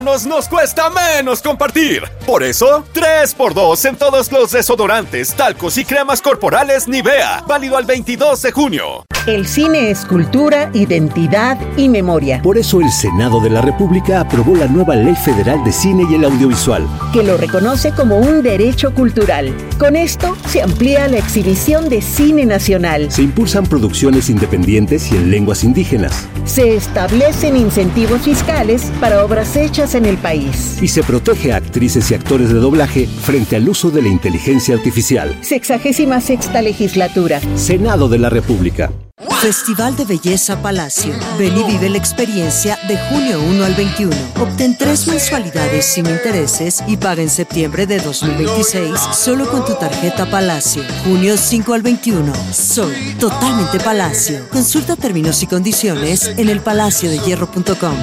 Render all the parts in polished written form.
Nos cuesta menos compartir. Por eso, 3x2 en todos los desodorantes, talcos y cremas corporales Nivea. Válido al 22 de junio. El cine es cultura, identidad y memoria. Por eso el Senado de la República aprobó la nueva Ley Federal de Cine y el Audiovisual, que lo reconoce como un derecho cultural. Con esto se amplía la exhibición de cine nacional. Se impulsan producciones independientes y en lenguas indígenas. Se establecen incentivos fiscales para obras hechas en el país. Y se protege a actrices y actores de doblaje frente al uso de la inteligencia artificial. 66ª legislatura. Senado de la República. Festival de Belleza Palacio. Ven y vive la experiencia de junio 1 al 21. Obtén 3 mensualidades sin intereses y paga en septiembre de 2026 solo con tu tarjeta Palacio. Junio 5 al 21. Soy totalmente Palacio. Consulta términos y condiciones en elpalaciodehierro.com.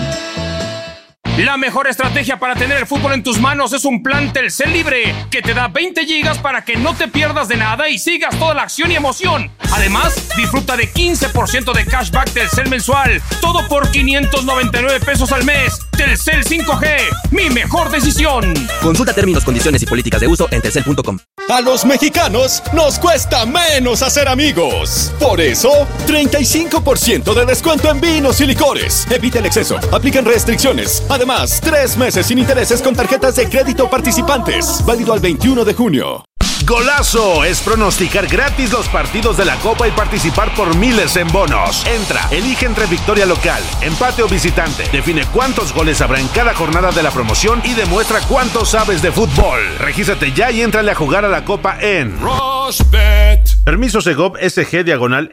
La mejor estrategia para tener el fútbol en tus manos es un plan Telcel Libre que te da 20 gigas para que no te pierdas de nada y sigas toda la acción y emoción. Además, disfruta de 15% de cashback Telcel mensual. Todo por 599 pesos al mes. Telcel 5G, mi mejor decisión. Consulta términos, condiciones y políticas de uso en telcel.com. A los mexicanos nos cuesta menos hacer amigos. Por eso, 35% de descuento en vinos y licores. Evita el exceso. Aplican restricciones. Además, 3 meses sin intereses con tarjetas de crédito participantes. Válido al 21 de junio. Golazo es pronosticar gratis los partidos de la Copa y participar por miles en bonos. Entra, elige entre victoria local, empate o visitante. Define cuántos goles habrá en cada jornada de la promoción y demuestra cuánto sabes de fútbol. Regístrate ya y éntrale a jugar a la Copa en Rushbet. Permiso Segov SG diagonal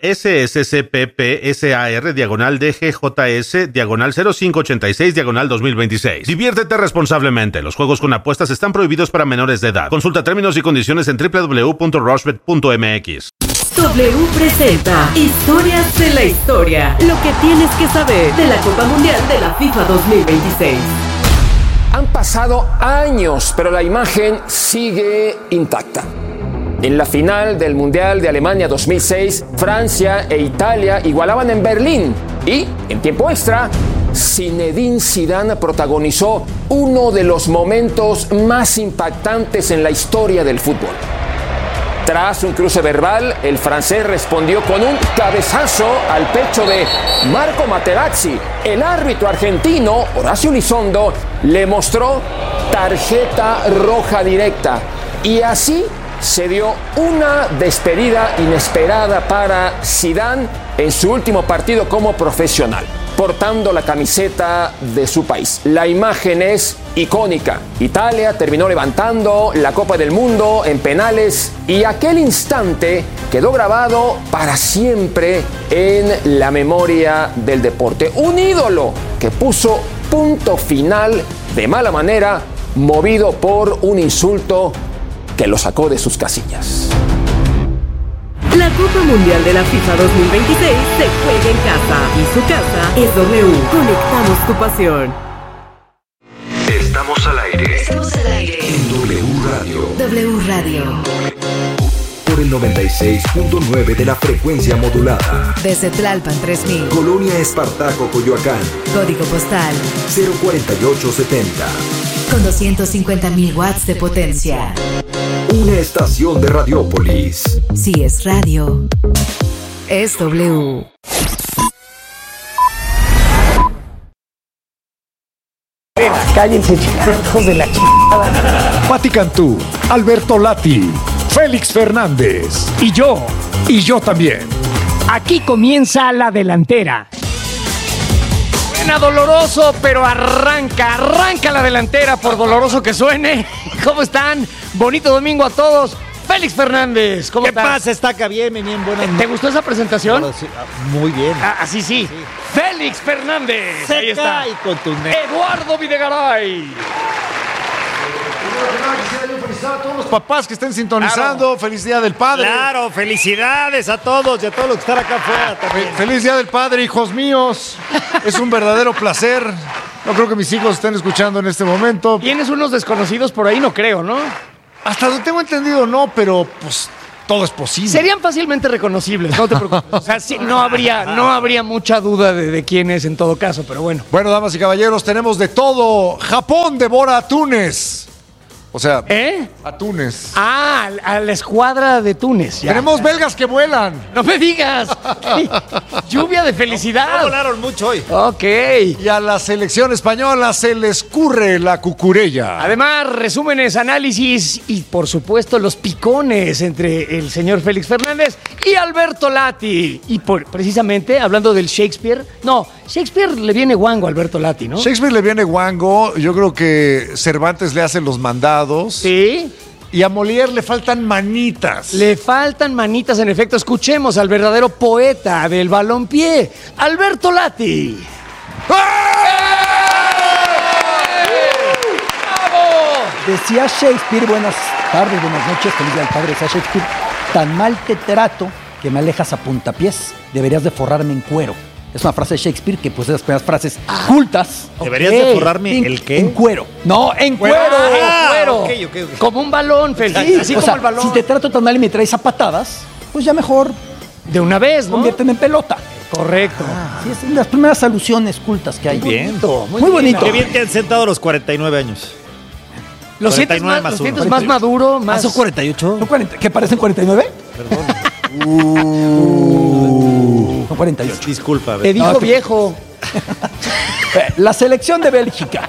SSCPPSAR diagonal DGJS diagonal 0586 diagonal 2026. Diviértete responsablemente. Los juegos con apuestas están prohibidos para menores de edad. Consulta términos y condiciones en www.rushbet.mx. W presenta Historias de la Historia. Lo que tienes que saber de la Copa Mundial de la FIFA 2026. Han pasado años, pero la imagen sigue intacta. En la final del Mundial de Alemania 2006, Francia e Italia igualaban en Berlín y, en tiempo extra, Zinedine Zidane protagonizó uno de los momentos más impactantes en la historia del fútbol. Tras un cruce verbal, el francés respondió con un cabezazo al pecho de Marco Materazzi. El árbitro argentino, Horacio Elizondo, le mostró tarjeta roja directa. Y así se dio una despedida inesperada para Zidane en su último partido como profesional, portando la camiseta de su país. La imagen es icónica. Italia terminó levantando la Copa del Mundo en penales y aquel instante quedó grabado para siempre en la memoria del deporte. Un ídolo que puso punto final de mala manera, movido por un insulto que lo sacó de sus casillas. La Copa Mundial de la FIFA 2026 se juega en casa y su casa es W. Conectamos tu pasión. Estamos al aire. Estamos al aire. En W Radio. W Radio. Por el 96.9 de la frecuencia modulada. Desde Tlalpan 3000. Colonia Espartaco, Coyoacán. Código postal 04870. Con 250.000 watts de potencia. Una estación de Radiópolis. Si es radio, es W. Cállense, hijos de la chingada. Pati Cantú, Alberto Lati, Félix Fernández y yo también. Aquí comienza la delantera. Suena doloroso, pero arranca la delantera por doloroso que suene. ¿Cómo están? Bonito domingo a todos. Félix Fernández, ¿cómo estás? ¿Qué pasa? Estaca bien, buenas. ¿Te gustó esa presentación? Bueno, sí, muy bien. Así sí. Félix Fernández. Seca ahí está. Y contundente. Eduardo Videgaray. Felicidades a todos los papás que estén sintonizando. Claro. Feliz Día del Padre. Claro, felicidades a todos y a todos los que están acá afuera también. Feliz Día del Padre, hijos míos. Es un verdadero placer. No creo que mis hijos estén escuchando en este momento. ¿Tienes unos desconocidos por ahí? No creo, ¿no? Hasta donde tengo entendido, no, pero pues todo es posible. Serían fácilmente reconocibles, no te preocupes. O sea, sí, no habría mucha duda de quién es en todo caso, pero bueno. Bueno, damas y caballeros, tenemos de todo. Japón devora a Túnez. O sea, a Túnez. Ah, a la escuadra de Túnez. Ya. Tenemos belgas que vuelan. No me digas. Lluvia de felicidad. No volaron mucho hoy. Ok. Y a la selección española se les curre la cucurella. Además, resúmenes, análisis y, por supuesto, los picones entre el señor Félix Fernández y Alberto Lati. Y precisamente, hablando del Shakespeare, Shakespeare le viene guango a Alberto Lati, ¿no? Shakespeare le viene guango. Yo creo que Cervantes le hace los mandados. Sí. Y a Molière le faltan manitas. Le faltan manitas, en efecto. Escuchemos al verdadero poeta del balompié, Alberto Lati. Decía Shakespeare, buenas tardes, buenas noches, feliz día al padre, decía Shakespeare, tan mal te trato que me alejas a puntapiés, deberías de forrarme en cuero. Es una frase de Shakespeare que pues es de las primeras frases cultas. ¿Deberías de forrarme el qué? En cuero. No, en cuero. En cuero. Okay. Como un balón, Félix. Sí, así o como sea, el balón. si te trato tan mal y me traes a patadas, pues ya mejor de una vez, ¿no? Conviérteme en pelota. Correcto. Sí, es de las primeras alusiones cultas que hay. Bien. Muy bonito. Qué bien te han sentado a los 49 años. ¿Lo sientes más maduro? Más... ¿Son 48? ¿Qué parecen 49? Perdón. Son 48. Disculpa. Te dijo viejo. La selección de Bélgica.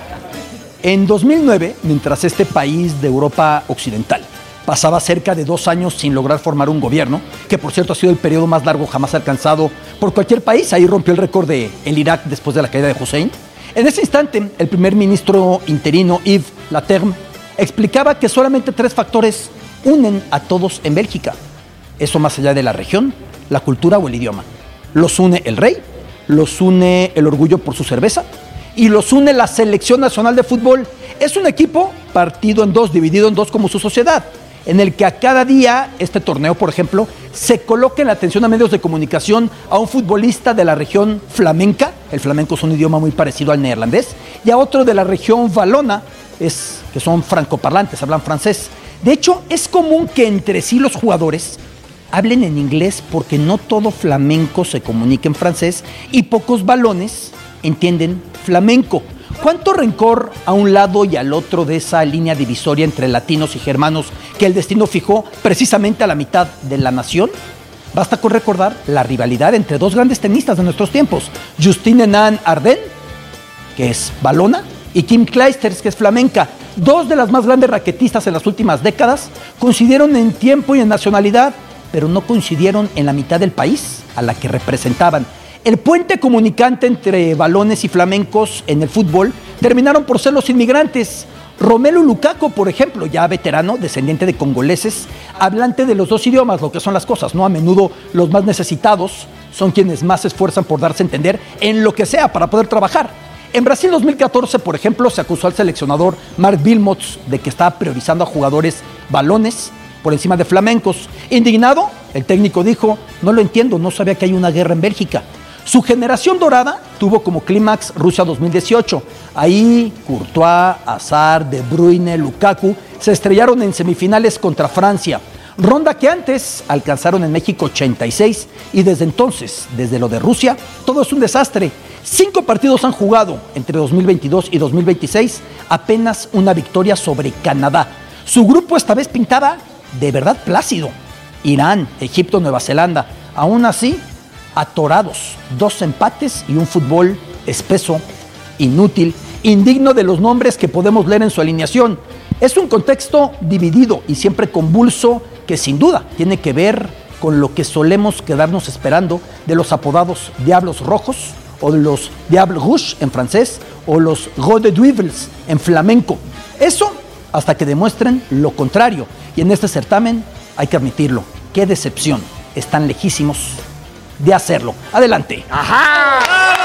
En 2009, mientras este país de Europa Occidental pasaba cerca de 2 años sin lograr formar un gobierno, que por cierto ha sido el periodo más largo jamás alcanzado por cualquier país, ahí rompió el récord de el Irak después de la caída de Hussein. En ese instante, el primer ministro interino, Yves Leterme, explicaba que solamente 3 factores unen a todos en Bélgica. Eso más allá de la región, la cultura o el idioma. Los une el rey, los une el orgullo por su cerveza y los une la selección nacional de fútbol. Es un equipo partido en 2, dividido en 2 como su sociedad, en el que a cada día, este torneo, por ejemplo, se coloca en la atención a medios de comunicación a un futbolista de la región flamenca, el flamenco es un idioma muy parecido al neerlandés, y a otro de la región valona, que son francoparlantes, hablan francés. De hecho, es común que entre sí los jugadores hablen en inglés porque no todo flamenco se comunica en francés y pocos valones entienden flamenco. ¿Cuánto rencor a un lado y al otro de esa línea divisoria entre latinos y germanos que el destino fijó precisamente a la mitad de la nación? Basta con recordar la rivalidad entre 2 grandes tenistas de nuestros tiempos, Justine Henin-Ardenne, que es valona, y Kim Clijsters, que es flamenca. 2 de las más grandes raquetistas en las últimas décadas coincidieron en tiempo y en nacionalidad, pero no coincidieron en la mitad del país a la que representaban. El puente comunicante entre balones y flamencos en el fútbol terminaron por ser los inmigrantes. Romelu Lukaku, por ejemplo, ya veterano, descendiente de congoleses, hablante de los 2 idiomas, lo que son las cosas, ¿no? A menudo los más necesitados son quienes más se esfuerzan por darse a entender en lo que sea para poder trabajar. En Brasil 2014, por ejemplo, se acusó al seleccionador Marc Wilmots de que estaba priorizando a jugadores balones por encima de flamencos. Indignado, el técnico dijo: no lo entiendo, no sabía que hay una guerra en Bélgica. Su generación dorada tuvo como clímax Rusia 2018. Ahí Courtois, Hazard, De Bruyne, Lukaku se estrellaron en semifinales contra Francia. Ronda que antes alcanzaron en México 86 y desde entonces, desde lo de Rusia, todo es un desastre. 5 partidos han jugado entre 2022 y 2026, apenas una victoria sobre Canadá. Su grupo esta vez pintaba de verdad plácido. Irán, Egipto, Nueva Zelanda. Aún así, atorados, 2 empates y un fútbol espeso, inútil, indigno de los nombres que podemos leer en su alineación. Es un contexto dividido y siempre convulso que sin duda tiene que ver con lo que solemos quedarnos esperando de los apodados Diablos Rojos o de los Diables Rouges en francés o los Rode Duivels en flamenco. Eso hasta que demuestren lo contrario. Y en este certamen hay que admitirlo, qué decepción, están lejísimos de hacerlo. Adelante. ¡Ajá!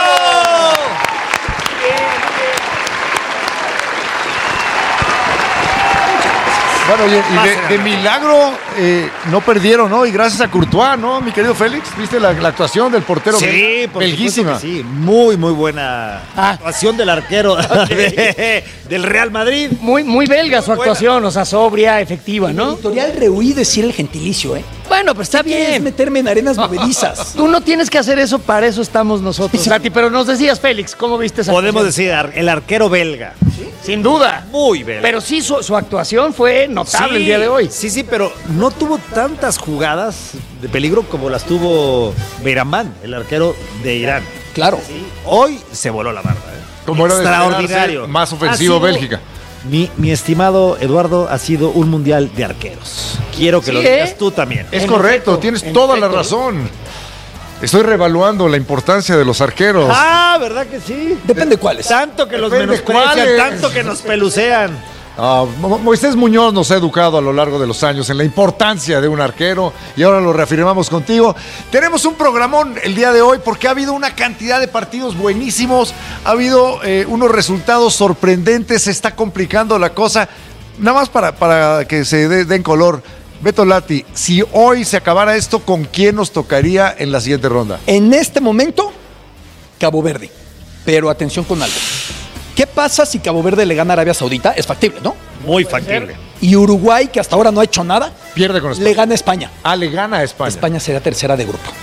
Bueno, oye, y de milagro no perdieron, ¿no? Y gracias a Courtois, ¿no, mi querido Félix? ¿Viste la actuación del portero? Sí, por belguísima. Sí, muy buena actuación del arquero del Real Madrid. Muy belga su actuación, o sea, sobria, efectiva, ¿no? Editorial rehuí decir el gentilicio, ¿eh? Bueno, pues está bien. Es meterme en arenas movedizas. Tú no tienes que hacer eso, para eso estamos nosotros, Lati. Pero nos decías, Félix, ¿cómo viste esa Podemos actuación? decir, el arquero belga. ¿Sí? Sin duda. Muy belga. Pero sí, su actuación fue notable el día de hoy. Sí, pero no tuvo tantas jugadas de peligro como las tuvo Behramán, el arquero de Irán. Claro. Sí, hoy se voló la barra. Como era de extraordinario. Más ofensivo Bélgica. Mi estimado Eduardo, ha sido un mundial de arqueros. Quiero que lo digas tú también. Es correcto, tienes toda la razón. Estoy reevaluando la importancia de los arqueros. Ah, ¿verdad que sí? Depende cuáles. Tanto que los Depende menosprecian, cuáles. tanto que nos pelucean. Moisés Muñoz nos ha educado a lo largo de los años en la importancia de un arquero y ahora lo reafirmamos contigo. Tenemos un programón el día de hoy porque ha habido una cantidad de partidos buenísimos, ha habido unos resultados sorprendentes, se está complicando la cosa. Nada más para que se den color. Beto Lati, si hoy se acabara esto, ¿con quién nos tocaría en la siguiente ronda? En este momento, Cabo Verde. Pero atención con algo. ¿Qué pasa si Cabo Verde le gana a Arabia Saudita? Es factible, ¿no? Muy factible. Y Uruguay, que hasta ahora no ha hecho nada, pierde con España. Le gana a España. Le gana a España. España será tercera de grupo.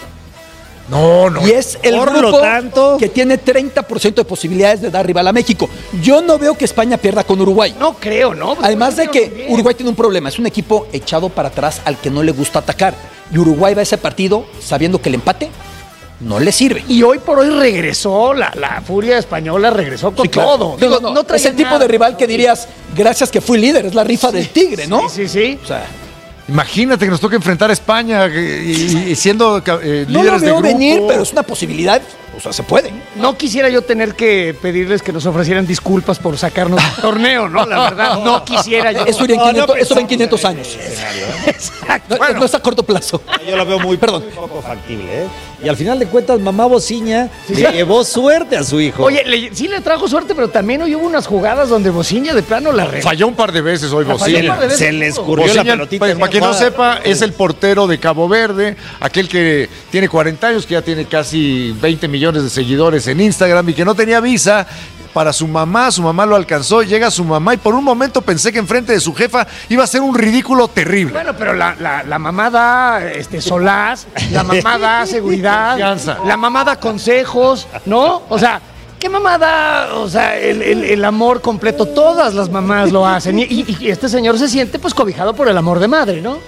No. Y es el grupo que tiene 30% de posibilidades de dar rival a México. Yo no veo que España pierda con Uruguay. No creo, ¿no? Además de que Uruguay tiene un problema. Es un equipo echado para atrás al que no le gusta atacar. Y Uruguay va a ese partido sabiendo que el empate no le sirve. Y hoy por hoy regresó, la furia española regresó con todo. Digo, no es el tipo de rival que dirías, gracias que fui líder, es la rifa del tigre, ¿no? Sí. O sea, imagínate que nos toque enfrentar a España y siendo no líderes lo de veo grupo. venir, pero es una posibilidad. O sea, se puede. No quisiera yo tener que pedirles que nos ofrecieran disculpas por sacarnos del torneo, ¿no? La verdad, no quisiera yo. Eso va en 500 años. Exacto. No es a corto plazo. Yo lo veo muy poco factible, ¿eh? Y al final de cuentas, mamá Bociña le llevó suerte a su hijo. Oye, sí le trajo suerte, pero también hoy hubo unas jugadas donde Bociña de plano la regó. Falló un par de veces hoy Bociña. Se le escurrió la pelotita. Para quien no sepa, es el portero de Cabo Verde, aquel que tiene 40 años, que ya tiene casi 20 millones de seguidores en Instagram y que no tenía visa para su mamá lo alcanzó, llega su mamá y por un momento pensé que enfrente de su jefa iba a ser un ridículo terrible. Bueno, pero la mamá da solaz, la mamá da seguridad, confianza. La mamá da consejos, ¿no? O sea, ¿qué mamá da? O sea, el amor completo, todas las mamás lo hacen y este señor se siente pues cobijado por el amor de madre, ¿no?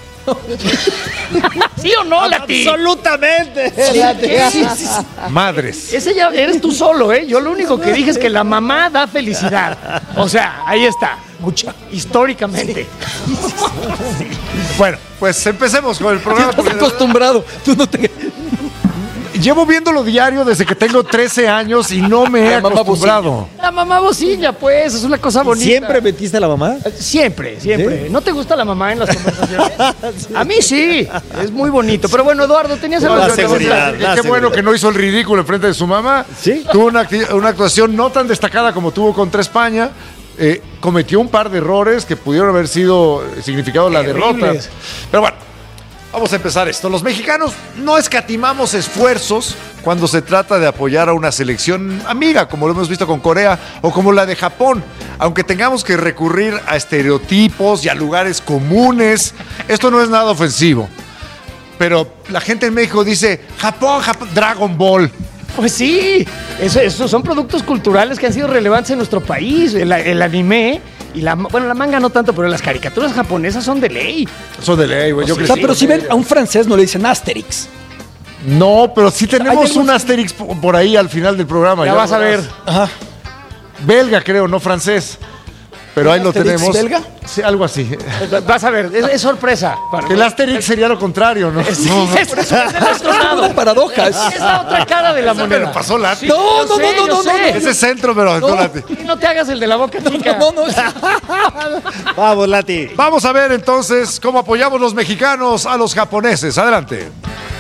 ¿Sí o no, Lati? Absolutamente. Sí. Madres. Ese ya eres tú solo, ¿eh? Yo lo único que dije es que la mamá da felicidad. O sea, ahí está. Mucha. Históricamente. Sí. Bueno, pues empecemos con el programa. Estás acostumbrado. Tú no te... Llevo viéndolo diario desde que tengo 13 años y no me he acostumbrado. La mamá Bociña, pues, es una cosa bonita. ¿Siempre metiste a la mamá? Siempre. ¿Sí? ¿No te gusta la mamá en las conversaciones? Sí. A mí sí, es muy bonito. Pero bueno, Eduardo, tenías algo que seguridad. Qué bueno que no hizo el ridículo enfrente de su mamá. Sí. Tuvo una actuación no tan destacada como tuvo contra España. Cometió un par de errores que pudieron haber significado la derrota. Pero bueno. Vamos a empezar esto. Los mexicanos no escatimamos esfuerzos cuando se trata de apoyar a una selección amiga, como lo hemos visto con Corea o como la de Japón. Aunque tengamos que recurrir a estereotipos y a lugares comunes, esto no es nada ofensivo. Pero la gente en México dice, Japón, Dragon Ball. Pues sí, esos son productos culturales que han sido relevantes en nuestro país. El anime y la manga no tanto, pero las caricaturas japonesas son de ley. Son de ley, güey. Pero si ven a un francés no le dicen Asterix. No, pero sí tenemos un Asterix por ahí al final del programa. Ya vas a ver. Ajá. Belga, creo, no francés. Pero ahí lo tenemos. ¿Belga? Sí, algo así. Vas a ver, es sorpresa. El Asterix sería lo contrario, ¿no? Sí, es el otro lado. Una paradoja. Es la otra cara de la moneda. Pero pasó Lati. No. Ese centro, pero Lati. No te hagas el de la boca chica. No. Vamos, Lati. Vamos a ver entonces cómo apoyamos los mexicanos a los japoneses. Adelante.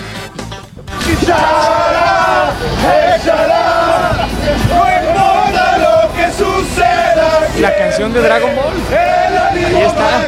La canción de Dragon Ball. Ahí está.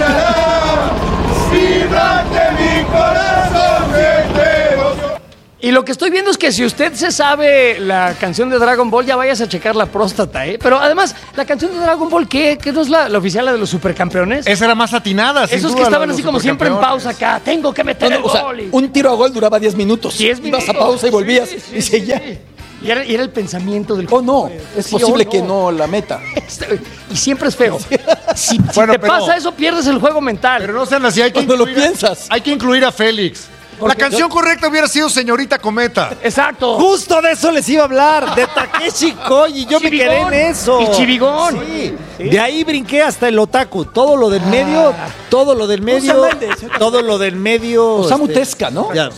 Y lo que estoy viendo es que si usted se sabe la canción de Dragon Ball, ya vayas a checar la próstata, ¿eh? Pero además, la canción de Dragon Ball, ¿qué? ¿Qué no es la oficial, la de los supercampeones? Esa era más atinada, sin Esos duda, que estaban la de así los como siempre en pausa supercampeones. acá. Tengo que meter el O sea, gol. un tiro a gol duraba 10 minutos. 10 Ibas a minutos. pausa y volvías Sí, sí, y seguía. sí. Y era el pensamiento del... Oh, no, es Sí, posible oh, que no la meta. Y siempre es feo. Si Bueno, te pero- pasa eso, pierdes el juego mental. Pero no sean así, hay que Cuando lo incluir piensas. Hay que incluir a Félix. La canción correcta hubiera sido Señorita Cometa. Exacto. Justo de eso les iba a hablar, de Takeshi Koji. Yo me quedé en eso. Y Chivigón. Sí. De ahí brinqué hasta el otaku. Todo lo del medio, todo lo del medio, todo lo del medio. Osamu Tezuka, ¿no? Ya,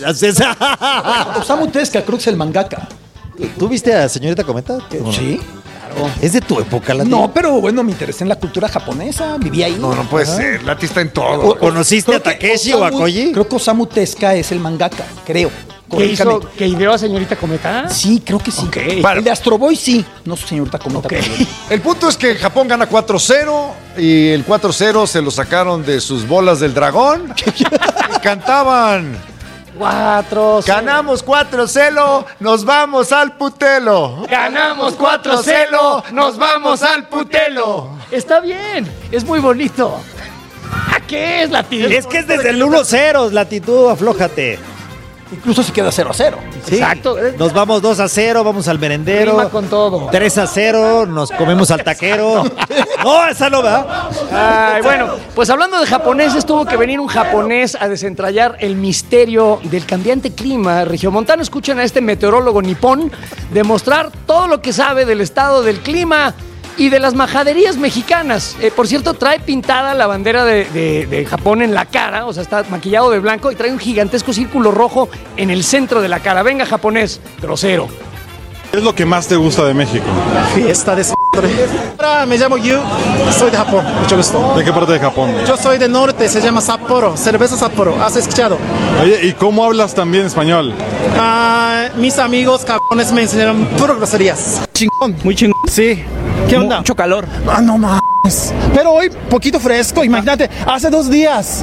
Osamu Tezuka, creo que es el mangaka. ¿Tú viste a Señorita Cometa? Sí. Es de tu época, Lati. No, pero bueno, me interesé en la cultura japonesa, viví ahí. No puede ser. Lati está en todo. ¿Conociste a Takeshi o a Koji? Creo que Osamu Tezuka es el mangaka, creo. ¿Qué hizo? Corríjame. ¿Que ideó a Señorita Cometa? Sí, creo que sí. Vale. El de Astro Boy sí. No sé, señorita Cometa. pero- El punto es que Japón gana 4-0 y el 4-0 se lo sacaron de sus bolas del dragón. Y cantaban. 4-0. Ganamos 4-0, nos vamos al putelo. Ganamos 4-0, nos vamos al putelo. Está bien, es muy bonito. ¿A qué es, Lati? Es que es desde el 1-0, Latitud, aflójate. Incluso se queda 0-0. Sí. Exacto. Nos vamos 2-0, vamos al merendero. Rima con todo. 3-0, nos comemos al taquero. No, esa no va. Ay, bueno, pues hablando de japoneses, tuvo que venir un japonés a desentrañar el misterio del cambiante clima regiomontano. Escuchen a este meteorólogo nipón demostrar todo lo que sabe del estado del clima y de las majaderías mexicanas. Por cierto, trae pintada la bandera de Japón en la cara, o sea, está maquillado de blanco y trae un gigantesco círculo rojo en el centro de la cara. Venga, japonés, grosero. ¿Qué es lo que más te gusta de México? Fiesta de Hola, me llamo Yu, soy de Japón, mucho gusto. ¿De qué parte de Japón? Yo soy del norte, se llama Sapporo, cerveza Sapporo, ¿has escuchado? Oye, ¿y cómo hablas también español? Mis amigos cabrones me enseñaron puro groserías. Chingón, muy chingón. Sí. ¿Qué onda? Mucho calor. No mames. Pero hoy poquito fresco, imagínate, hace 2 días,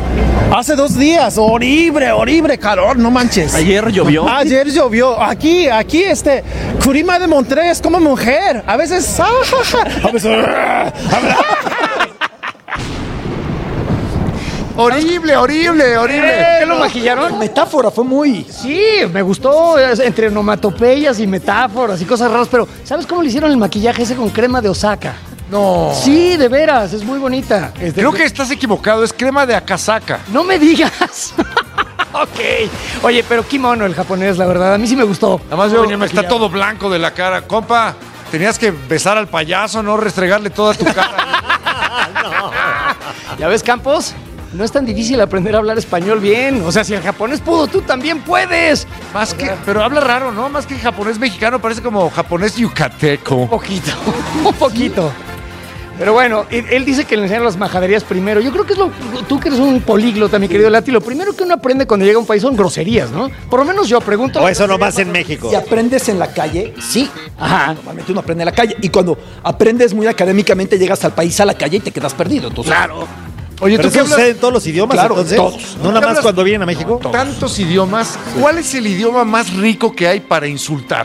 horrible calor, no manches. Ayer llovió. Ayer llovió. Aquí, Curima de Monterrey es como mujer. A veces, a veces. Horrible. ¿Qué lo maquillaron? Metáfora, fue muy... Sí, me gustó, entre onomatopeyas y metáforas y cosas raras, pero ¿sabes cómo le hicieron el maquillaje ese con crema de Osaka? No. Sí, de veras, es muy bonita. Creo que estás equivocado, es crema de Akasaka. No me digas. Ok. Oye, pero kimono el japonés, la verdad, a mí sí me gustó. Además Venía está maquillado. todo blanco de la cara. Compa, tenías que besar al payaso, no restregarle toda tu cara. ¿Ya ves, Campos? No es tan difícil aprender a hablar español bien. O sea, si el japonés pudo, tú también puedes. Más que, pero habla raro, ¿no? Más que japonés mexicano, parece como japonés yucateco. Un poquito. Pero bueno, él dice que le enseñan las majaderías primero. Yo creo que es tú que eres un políglota, mi querido Lati, lo primero que uno aprende cuando llega a un país son groserías, ¿no? Por lo menos yo pregunto. O eso nomás en México. Si aprendes en la calle, sí. Ajá. Normalmente uno aprende en la calle. Y cuando aprendes muy académicamente, llegas al país, a la calle y te quedas perdido. Entonces, Claro. Oye, ¿Pero ¿tú qué eso hablas? sucede en todos los idiomas? Claro, entonces? todos. ¿No nada más cuando vienen a México? Tantos idiomas. ¿Cuál es el idioma más rico que hay para insultar?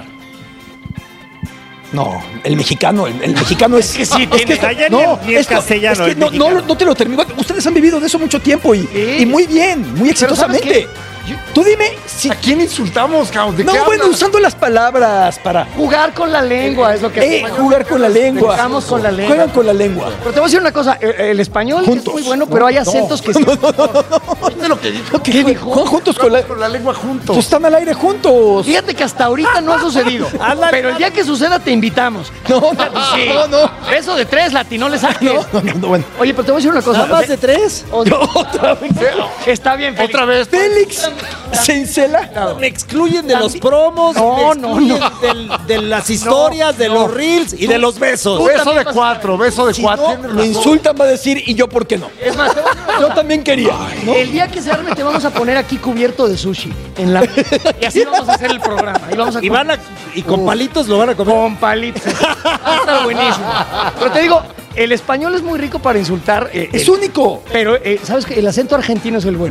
No, el mexicano es que sí, es que esto- allá no, ni el esto- castellano, es que el no, mexicano. no te lo termino. Ustedes han vivido de eso mucho tiempo y muy bien, muy Pero ¿sabes exitosamente. Tú dime si ¿A quién insultamos, cabrón? ¿De no, qué bueno, hablas? usando las palabras para Jugar con la lengua es lo que jugar con la lengua. Jugamos con la lengua. Juegan con la lengua. Pero te voy a decir una cosa, el español Juntos. es muy bueno, pero hay acentos que sí. ¿Viste lo que dijo? ¿Qué dijo? Juegan juntos con la lengua juntos. Pues están al aire juntos. Fíjate que hasta ahorita no ha sucedido. Pero el día que suceda te invitamos. No. Eso de 3, Lati, no le saques. No, bueno. Oye, pero te voy a decir una cosa. ¿Nada más de 3? Otra vez. Está bien, Félix. Otra vez. Félix se encela. Me excluyen de los promos, No, me excluyen de las historias, de los reels y de los besos. Beso de 4, beso de 4. No, lo insultan, va a decir, y yo, ¿por qué no? Es más, Yo también quería. ¿no? el día que se arme te vamos a poner aquí cubierto de sushi. Y así vamos a hacer el programa. Y con palitos lo van a comer. Con palitos. Va a estar buenísimo. Pero te digo, el español es muy rico para insultar. Es único. Pero, ¿sabes qué? El acento argentino es el bueno.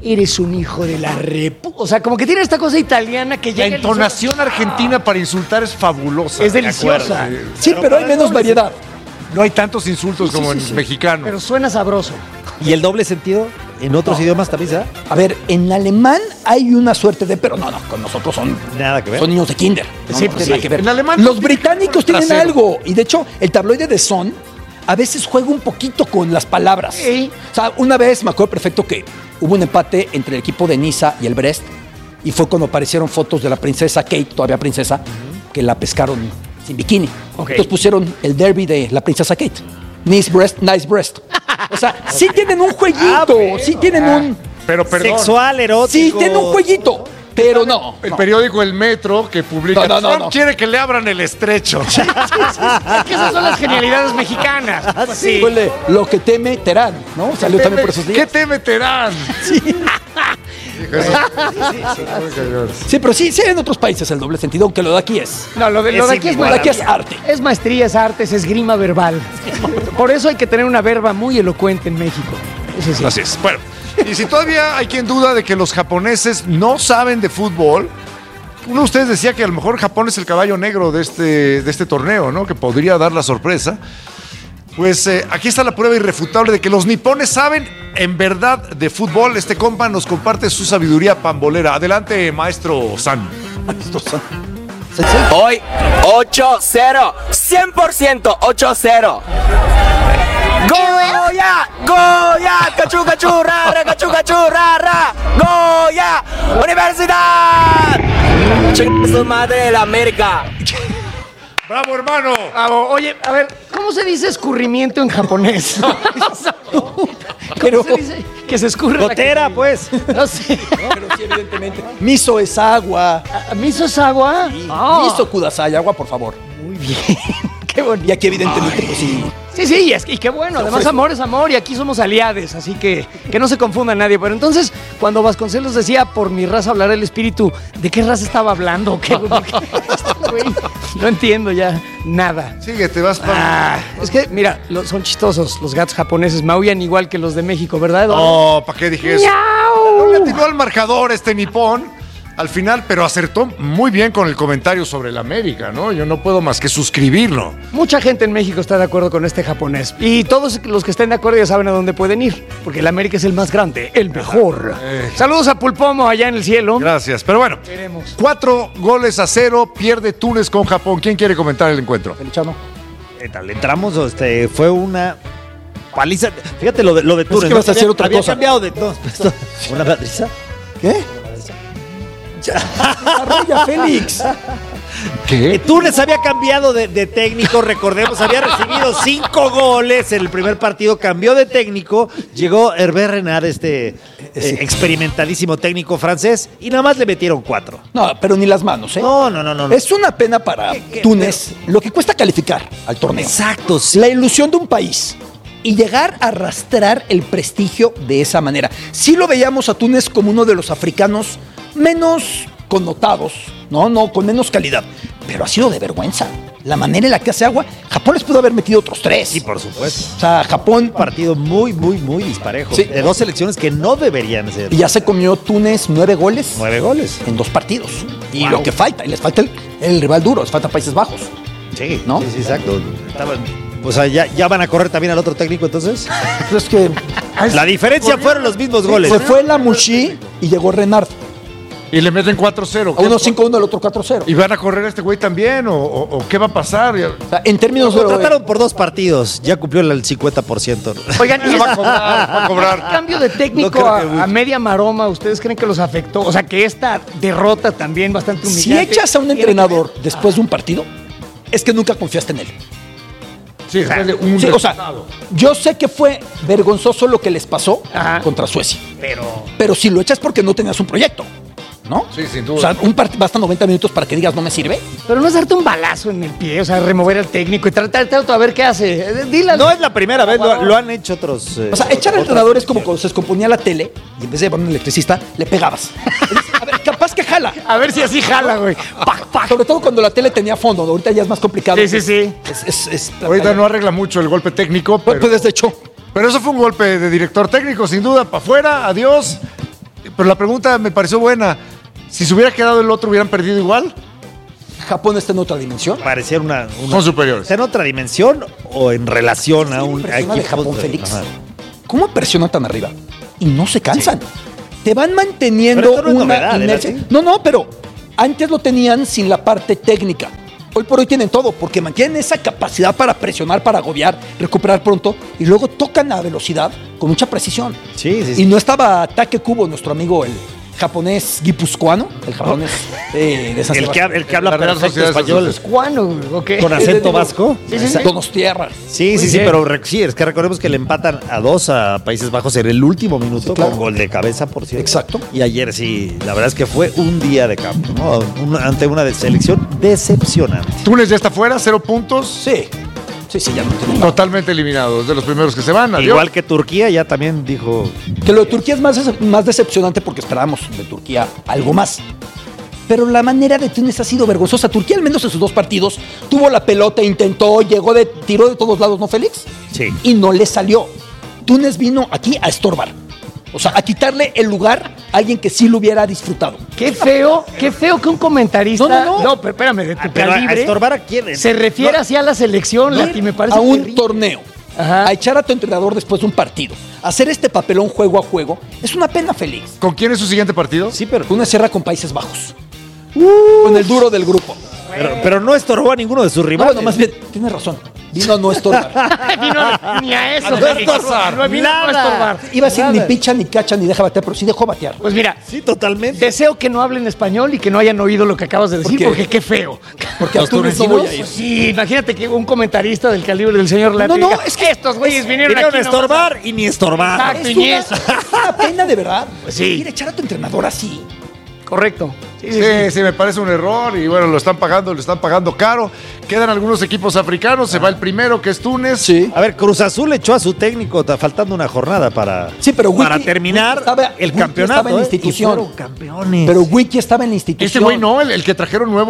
eres un hijo de la repu... O sea, como que tiene esta cosa italiana que La llega... entonación argentina para insultar es fabulosa. Es deliciosa. Sí, pero hay menos variedad. No hay tantos insultos como en mexicano. Pero suena sabroso. ¿Y el doble sentido? ¿En otros idiomas también se da? A ver, en alemán hay una suerte de... Pero no, con nosotros son... Nada que ver. Son niños de kinder. Sí, no pues tiene nada que ver. En alemán Los británicos tienen trasero. algo. Y de hecho, el tabloide de Son a veces juega un poquito con las palabras. Sí. O sea, una vez me acuerdo perfecto que hubo un empate entre el equipo de Niza y el Brest. Y fue cuando aparecieron fotos de la princesa Kate, todavía princesa, que la pescaron sin bikini. Ok. Entonces pusieron el derby de la princesa Kate. Nice breast. O sea, sí tienen un jueguito, sí tienen un... Pero perdón. Sexual, erótico. Sí tienen un jueguito, pero no. El periódico El Metro que publica No. Trump quiere que le abran el estrecho. Es que esas son las genialidades mexicanas. Sí. Huele, lo que teme Terán, ¿no? Salió también por esos ¿Qué días. te meterán? Sí, pero sí hay en otros países el doble sentido, aunque lo de aquí es. No, lo de aquí es arte. Es maestría, es arte, es esgrima verbal. Por eso hay que tener una verba muy elocuente en México. Eso sí. Así es. Bueno, y si todavía hay quien duda de que los japoneses no saben de fútbol, uno de ustedes decía que a lo mejor Japón es el caballo negro de este torneo, ¿no? Que podría dar la sorpresa. Pues aquí está la prueba irrefutable de que los nipones saben en verdad de fútbol. Este compa nos comparte su sabiduría pambolera. Adelante, maestro San. Hoy 8-0, 100% 8-0. Goya, Goya, cachu, cachu, rara, cachu, cachu, rara, Goya, Universidad. Chingue su madre de la América. ¡Bravo, hermano! Bravo. Oye, a ver, ¿cómo se dice escurrimiento en japonés? ¿Cómo se dice? Que se escurre. Gotera, pues. No sé. Pero sí, evidentemente. Miso es agua. ¿Miso es agua? Sí. Ah. Miso kudasai, agua, por favor. Muy bien. Qué bonito. Y aquí evidentemente, pues sí. Sí, y qué bueno. Además, amor es amor y aquí somos aliados, así que no se confunda nadie. Pero entonces, cuando Vasconcelos decía, por mi raza hablará el espíritu, ¿de qué raza estaba hablando? No entiendo ya nada. Sigue, te vas para... Es que, mira, son chistosos los gatos japoneses. Maullan igual que los de México, ¿verdad, Eduardo? No, ¿para qué dije eso? No le atinó al marcador este nipón al final, pero acertó muy bien con el comentario sobre el América, ¿no? Yo no puedo más que suscribirlo. Mucha gente en México está de acuerdo con este japonés. Y todos los que estén de acuerdo ya saben a dónde pueden ir. Porque el América es el más grande, el mejor. Saludos a Pulpomo allá en el cielo. Gracias, pero bueno. Veremos. 4-0, pierde Túnez con Japón. ¿Quién quiere comentar el encuentro? Felichano. ¿Le entramos? Fue una paliza. Fíjate lo de Túnez. Es que vas a hacer otra había cosa. Cambiado de... No, ¿una paliza? ¿Qué? Desarrolla, Félix. ¿Qué? Túnez había cambiado de técnico, recordemos, había recibido 5 goles en el primer partido, cambió de técnico, llegó Hervé Renard, experimentadísimo técnico francés, y nada más le metieron 4. No, pero ni las manos, ¿eh? No. Es una pena para Túnez lo que cuesta calificar al torneo. Exacto, sí. La ilusión de un país y llegar a arrastrar el prestigio de esa manera. Sí lo veíamos a Túnez como uno de los africanos menos connotados, no, con menos calidad, pero ha sido de vergüenza. La manera en la que hace agua, Japón les pudo haber metido otros 3. Sí, por supuesto. O sea, Japón... Un partido muy disparejo. Sí. De 2 selecciones que no deberían ser. Y ya se comió Túnez 9 goles. 9 goles. En 2 partidos. Y lo que falta, y les falta el rival duro, les falta Países Bajos. Sí, ¿no? Sí, exacto. O sea, ya van a correr también al otro técnico, entonces. Es que... La diferencia fueron los mismos goles. Se fue la Mushi y llegó Renard. Y le meten 4-0. A uno 5-1, al otro 4-0. ¿Y van a correr a este güey también? ¿O qué va a pasar? O sea, en términos Lo trataron por 2 partidos. Ya cumplió el 50%. Oigan, ¿y va a cobrar. el cambio de técnico a media maroma, ¿ustedes creen que los afectó? O sea, que esta derrota también bastante humillante. Si echas a un entrenador después de un partido, es que nunca confiaste en él. Sí, o sea, yo sé que fue vergonzoso lo que les pasó contra Suecia. Pero si lo echas porque no tenías un proyecto, ¿no? Sí, sin duda. O sea, un partido basta 90 minutos para que digas no me sirve. Pero no es darte un balazo en el pie, o sea, remover al técnico y tratar a ver qué hace. Dile. No es la primera vez, lo han hecho otros. O sea, echar al entrenador es como cuando se descomponía la tele y en vez de llevar un electricista, le pegabas. A ver, capaz que jala. A ver si así jala, güey. Sobre todo cuando la tele tenía fondo, ahorita ya es más complicado. Sí. Ahorita no arregla mucho el golpe técnico, pero... Pues de hecho. Pero eso fue un golpe de director técnico, sin duda, para afuera, adiós. Pero la pregunta me pareció buena. Si se hubiera quedado el otro, ¿hubieran perdido igual? Japón está en otra dimensión. Pareciera una Son superiores. ¿Está en otra dimensión o en relación a un equipo de Japón, Félix? Ajá. ¿Cómo presionan tan arriba? Y no se cansan. Te van manteniendo Pero esto no es una novedad, inercia. ¿sí? No, pero antes lo tenían sin la parte técnica. Hoy por hoy tienen todo, porque mantienen esa capacidad para presionar, para agobiar, recuperar pronto, y luego tocan a velocidad con mucha precisión. Sí. Y no estaba Take Kubo, nuestro amigo, el japonés guipuzcoano, el japonés de San Sebastián. El que habla perfecto español. Guipuzcoano, ¿ok? ¿Con acento vasco? Sí. Donostierra. Sí, pero sí, es que recordemos que le empatan a 2 a Países Bajos en el último minuto, con gol de cabeza, por cierto. Exacto. Y ayer sí, la verdad es que fue un día de campo, ¿no? Ante una selección decepcionante. Túnez ya está fuera, 0 puntos. Sí, ya no tiene nada. Totalmente eliminados, de los primeros que se van. Adiós. Igual que Turquía, ya también dijo... Que lo de Turquía es más decepcionante porque esperábamos de Turquía algo más. Pero la manera de Túnez ha sido vergonzosa. Turquía, al menos en sus 2 partidos, tuvo la pelota, intentó, tiró de todos lados, ¿no, Félix? Sí. Y no le salió. Túnez vino aquí a estorbar. O sea, a quitarle el lugar a alguien que sí lo hubiera disfrutado. Qué feo que un comentarista... No, pero espérame, de tu Pero calibre... ¿a estorbar a quién? Se refiere así a la selección, Lati, me parece a un terrible. torneo. Ajá. A echar a tu entrenador después de un partido. Hacer este papelón juego a juego es una pena, Félix. ¿Con quién es su siguiente partido? Sí, pero Túnez cierra con Países Bajos. Con el duro del grupo. Pero no estorbó a ninguno de sus rivales. Bueno, más bien, tienes razón. Vino a no estorbar. Vino ni a eso. No estorbar. No vino a no estorbar. Iba a decir ni picha, ni cacha, ni deja batear, pero sí dejó batear. Pues mira, sí, totalmente. Deseo que no hablen español y que no hayan oído lo que acabas de decir, porque qué feo. Porque a Túnez no voy a ir. Pues sí, imagínate que un comentarista del calibre del señor Lati diga, es que estos güeyes vinieron aquí a estorbar y ni estorbar. Exacto, y ni eso. Es una pena de verdad. Pues sí. Ir a echar a tu entrenador así. Correcto. Sí, me parece un error y bueno, lo están pagando caro. Quedan algunos equipos africanos, se va el primero que es Túnez. Sí. A ver, Cruz Azul echó a su técnico, está faltando una jornada para terminar el campeonato. Estaba en la institución. Y fueron campeones. Pero Wiki estaba en la institución. Ese güey no, el que trajeron nuevo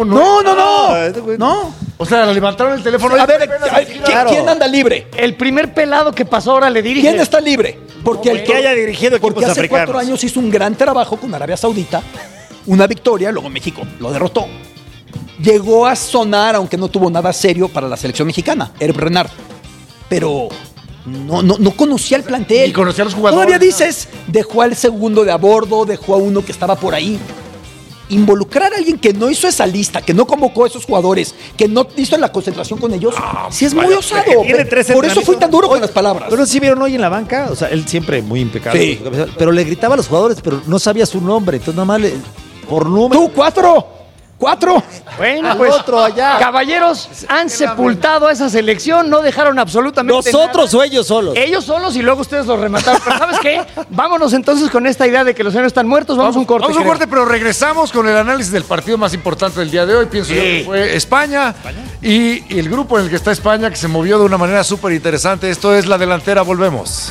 No. O sea, le levantaron el teléfono. A ver, ¿quién anda libre? El primer pelado que pasó ahora le dirige. ¿Quién está libre? Porque el que haya dirigido equipos porque hace africanos. 4 años hizo un gran trabajo con Arabia Saudita, una victoria, luego México lo derrotó. Llegó a sonar, aunque no tuvo nada serio para la selección mexicana, Herb Renard. Pero no conocía el plantel. Ni conocía a los jugadores. Todavía dices, dejó al segundo de a bordo, dejó a uno que estaba por ahí. Involucrar a alguien que no hizo esa lista, que no convocó a esos jugadores, que no hizo la concentración con ellos, sí es muy osado. Por eso fui tan duro con las palabras. Pero sí vieron hoy en la banca, o sea, él siempre muy impecable. Sí. Pero le gritaba a los jugadores, pero no sabía su nombre. Entonces nada más por número. ¡Tú, 4! Bueno, pues otro allá. Caballeros, han sepultado a esa selección, no dejaron absolutamente ¿Nosotros nada. o ellos solos? Ellos solos y luego ustedes los remataron. Pero ¿sabes qué? Vámonos entonces con esta idea de que los héroes están muertos. Vamos a un corte. Vamos a un corte, pero regresamos con el análisis del partido más importante del día de hoy. Pienso yo que fue España. Y el grupo en el que está España, que se movió de una manera súper interesante. Esto es La Delantera. Volvemos.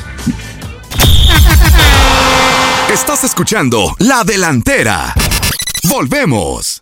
Estás escuchando La Delantera. Volvemos.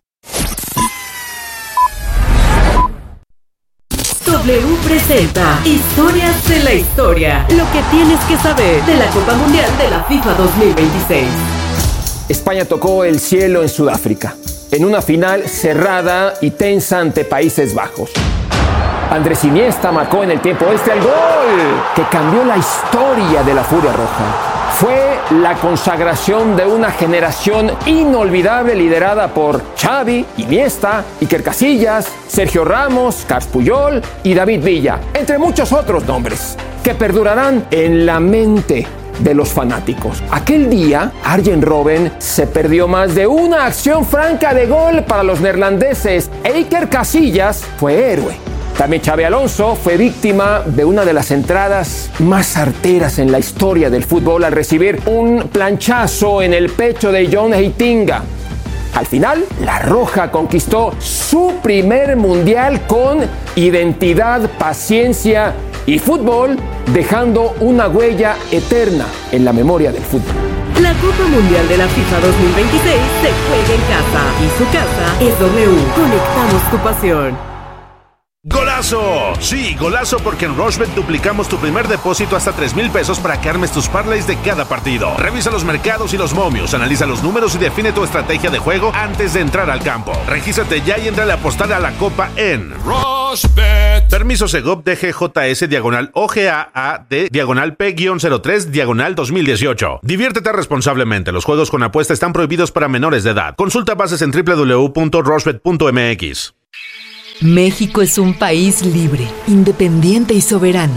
W presenta Historias de la Historia. Lo que tienes que saber de la Copa Mundial de la FIFA 2026. España tocó el cielo en Sudáfrica, en una final cerrada y tensa ante Países Bajos. Andrés Iniesta marcó en el tiempo extra el gol que cambió la historia de la Furia Roja. Fue la consagración de una generación inolvidable liderada por Xavi, Iniesta, Iker Casillas, Sergio Ramos, Carles Puyol y David Villa, entre muchos otros nombres que perdurarán en la mente de los fanáticos. Aquel día, Arjen Robben se perdió más de una acción franca de gol para los neerlandeses e Iker Casillas fue héroe. También Xabi Alonso fue víctima de una de las entradas más arteras en la historia del fútbol al recibir un planchazo en el pecho de John Heitinga. Al final, la Roja conquistó su primer mundial con identidad, paciencia y fútbol, dejando una huella eterna en la memoria del fútbol. La Copa Mundial de la FIFA 2026 se juega en casa y su casa es W. Conectamos tu pasión. ¡Golazo! Sí, golazo, porque en Rushbet duplicamos tu primer depósito hasta 3,000 pesos para que armes tus parlays de cada partido. Revisa los mercados y los momios, analiza los números y define tu estrategia de juego antes de entrar al campo. Regístrate ya y entra a apostar a la copa en Rushbet. Permiso Segov DGJS /OGAAD /P-03 /2018. Diviértete responsablemente. Los juegos con apuesta están prohibidos para menores de edad. Consulta bases en www.rushbet.mx. México es un país libre, independiente y soberano.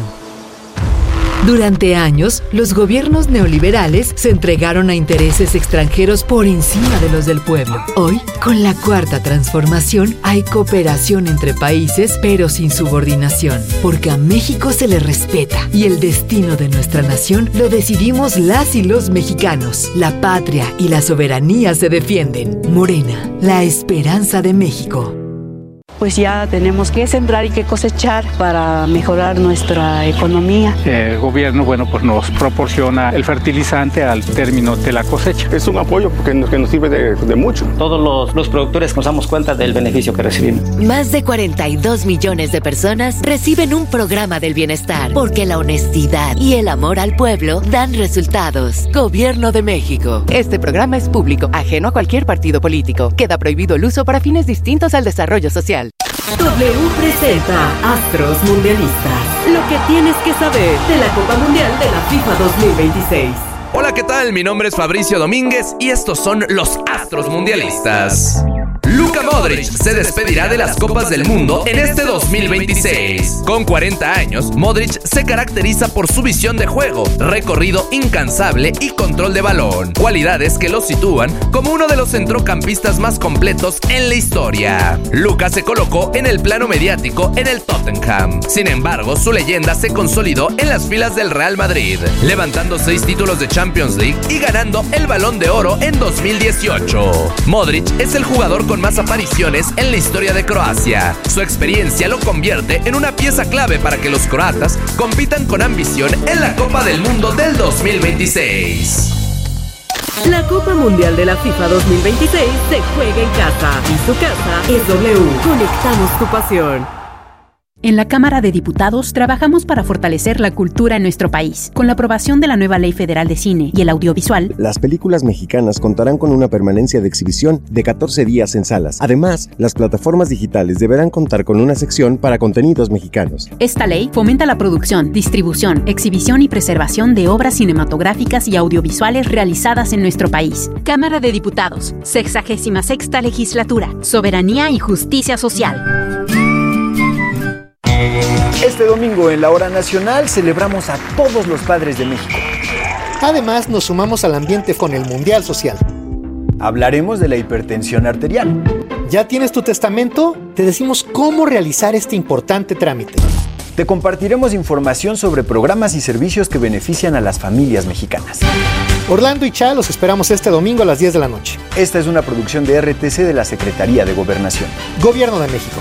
Durante años, los gobiernos neoliberales se entregaron a intereses extranjeros por encima de los del pueblo. Hoy, con la Cuarta Transformación, hay cooperación entre países, pero sin subordinación, porque a México se le respeta y el destino de nuestra nación lo decidimos las y los mexicanos. La patria y la soberanía se defienden. Morena, la esperanza de México. Pues ya tenemos que sembrar y que cosechar para mejorar nuestra economía. El gobierno, pues nos proporciona el fertilizante al término de la cosecha. Es un apoyo porque nos sirve de mucho. Todos los productores nos damos cuenta del beneficio que recibimos. Más de 42 millones de personas reciben un programa del bienestar, porque la honestidad y el amor al pueblo dan resultados. Gobierno de México. Este programa es público, ajeno a cualquier partido político. Queda prohibido el uso para fines distintos al desarrollo social. W presenta Astros Mundialistas. Lo que tienes que saber de la Copa Mundial de la FIFA 2026. Hola, ¿qué tal? Mi nombre es Fabricio Domínguez y estos son los Astros Mundialistas. Luka Modric se despedirá de las Copas del Mundo en este 2026. Con 40 años, Modric se caracteriza por su visión de juego, recorrido incansable y control de balón, cualidades que lo sitúan como uno de los centrocampistas más completos en la historia. Luka se colocó en el plano mediático en el Tottenham. Sin embargo, su leyenda se consolidó en las filas del Real Madrid, levantando 6 títulos de Champions League y ganando el Balón de Oro en 2018. Modric es el jugador con más apariciones en la historia de Croacia. Su experiencia lo convierte en una pieza clave para que los croatas compitan con ambición en la Copa del Mundo del 2026. La Copa Mundial de la FIFA 2026 se juega en casa y su casa es W. Conectamos tu pasión. En la Cámara de Diputados trabajamos para fortalecer la cultura en nuestro país. Con la aprobación de la nueva Ley Federal de Cine y el Audiovisual, las películas mexicanas contarán con una permanencia de exhibición de 14 días en salas. Además, las plataformas digitales deberán contar con una sección para contenidos mexicanos. Esta ley fomenta la producción, distribución, exhibición y preservación de obras cinematográficas y audiovisuales realizadas en nuestro país. Cámara de Diputados, 66ª Legislatura, Soberanía y Justicia Social. Este domingo en la Hora Nacional celebramos a todos los padres de México. Además, nos sumamos al ambiente con el Mundial Social. Hablaremos de la hipertensión arterial. ¿Ya tienes tu testamento? Te decimos cómo realizar este importante trámite. Te compartiremos información sobre programas y servicios que benefician a las familias mexicanas. Orlando y Cha los esperamos este domingo a las 10 de la noche. Esta es una producción de RTC de la Secretaría de Gobernación. Gobierno de México.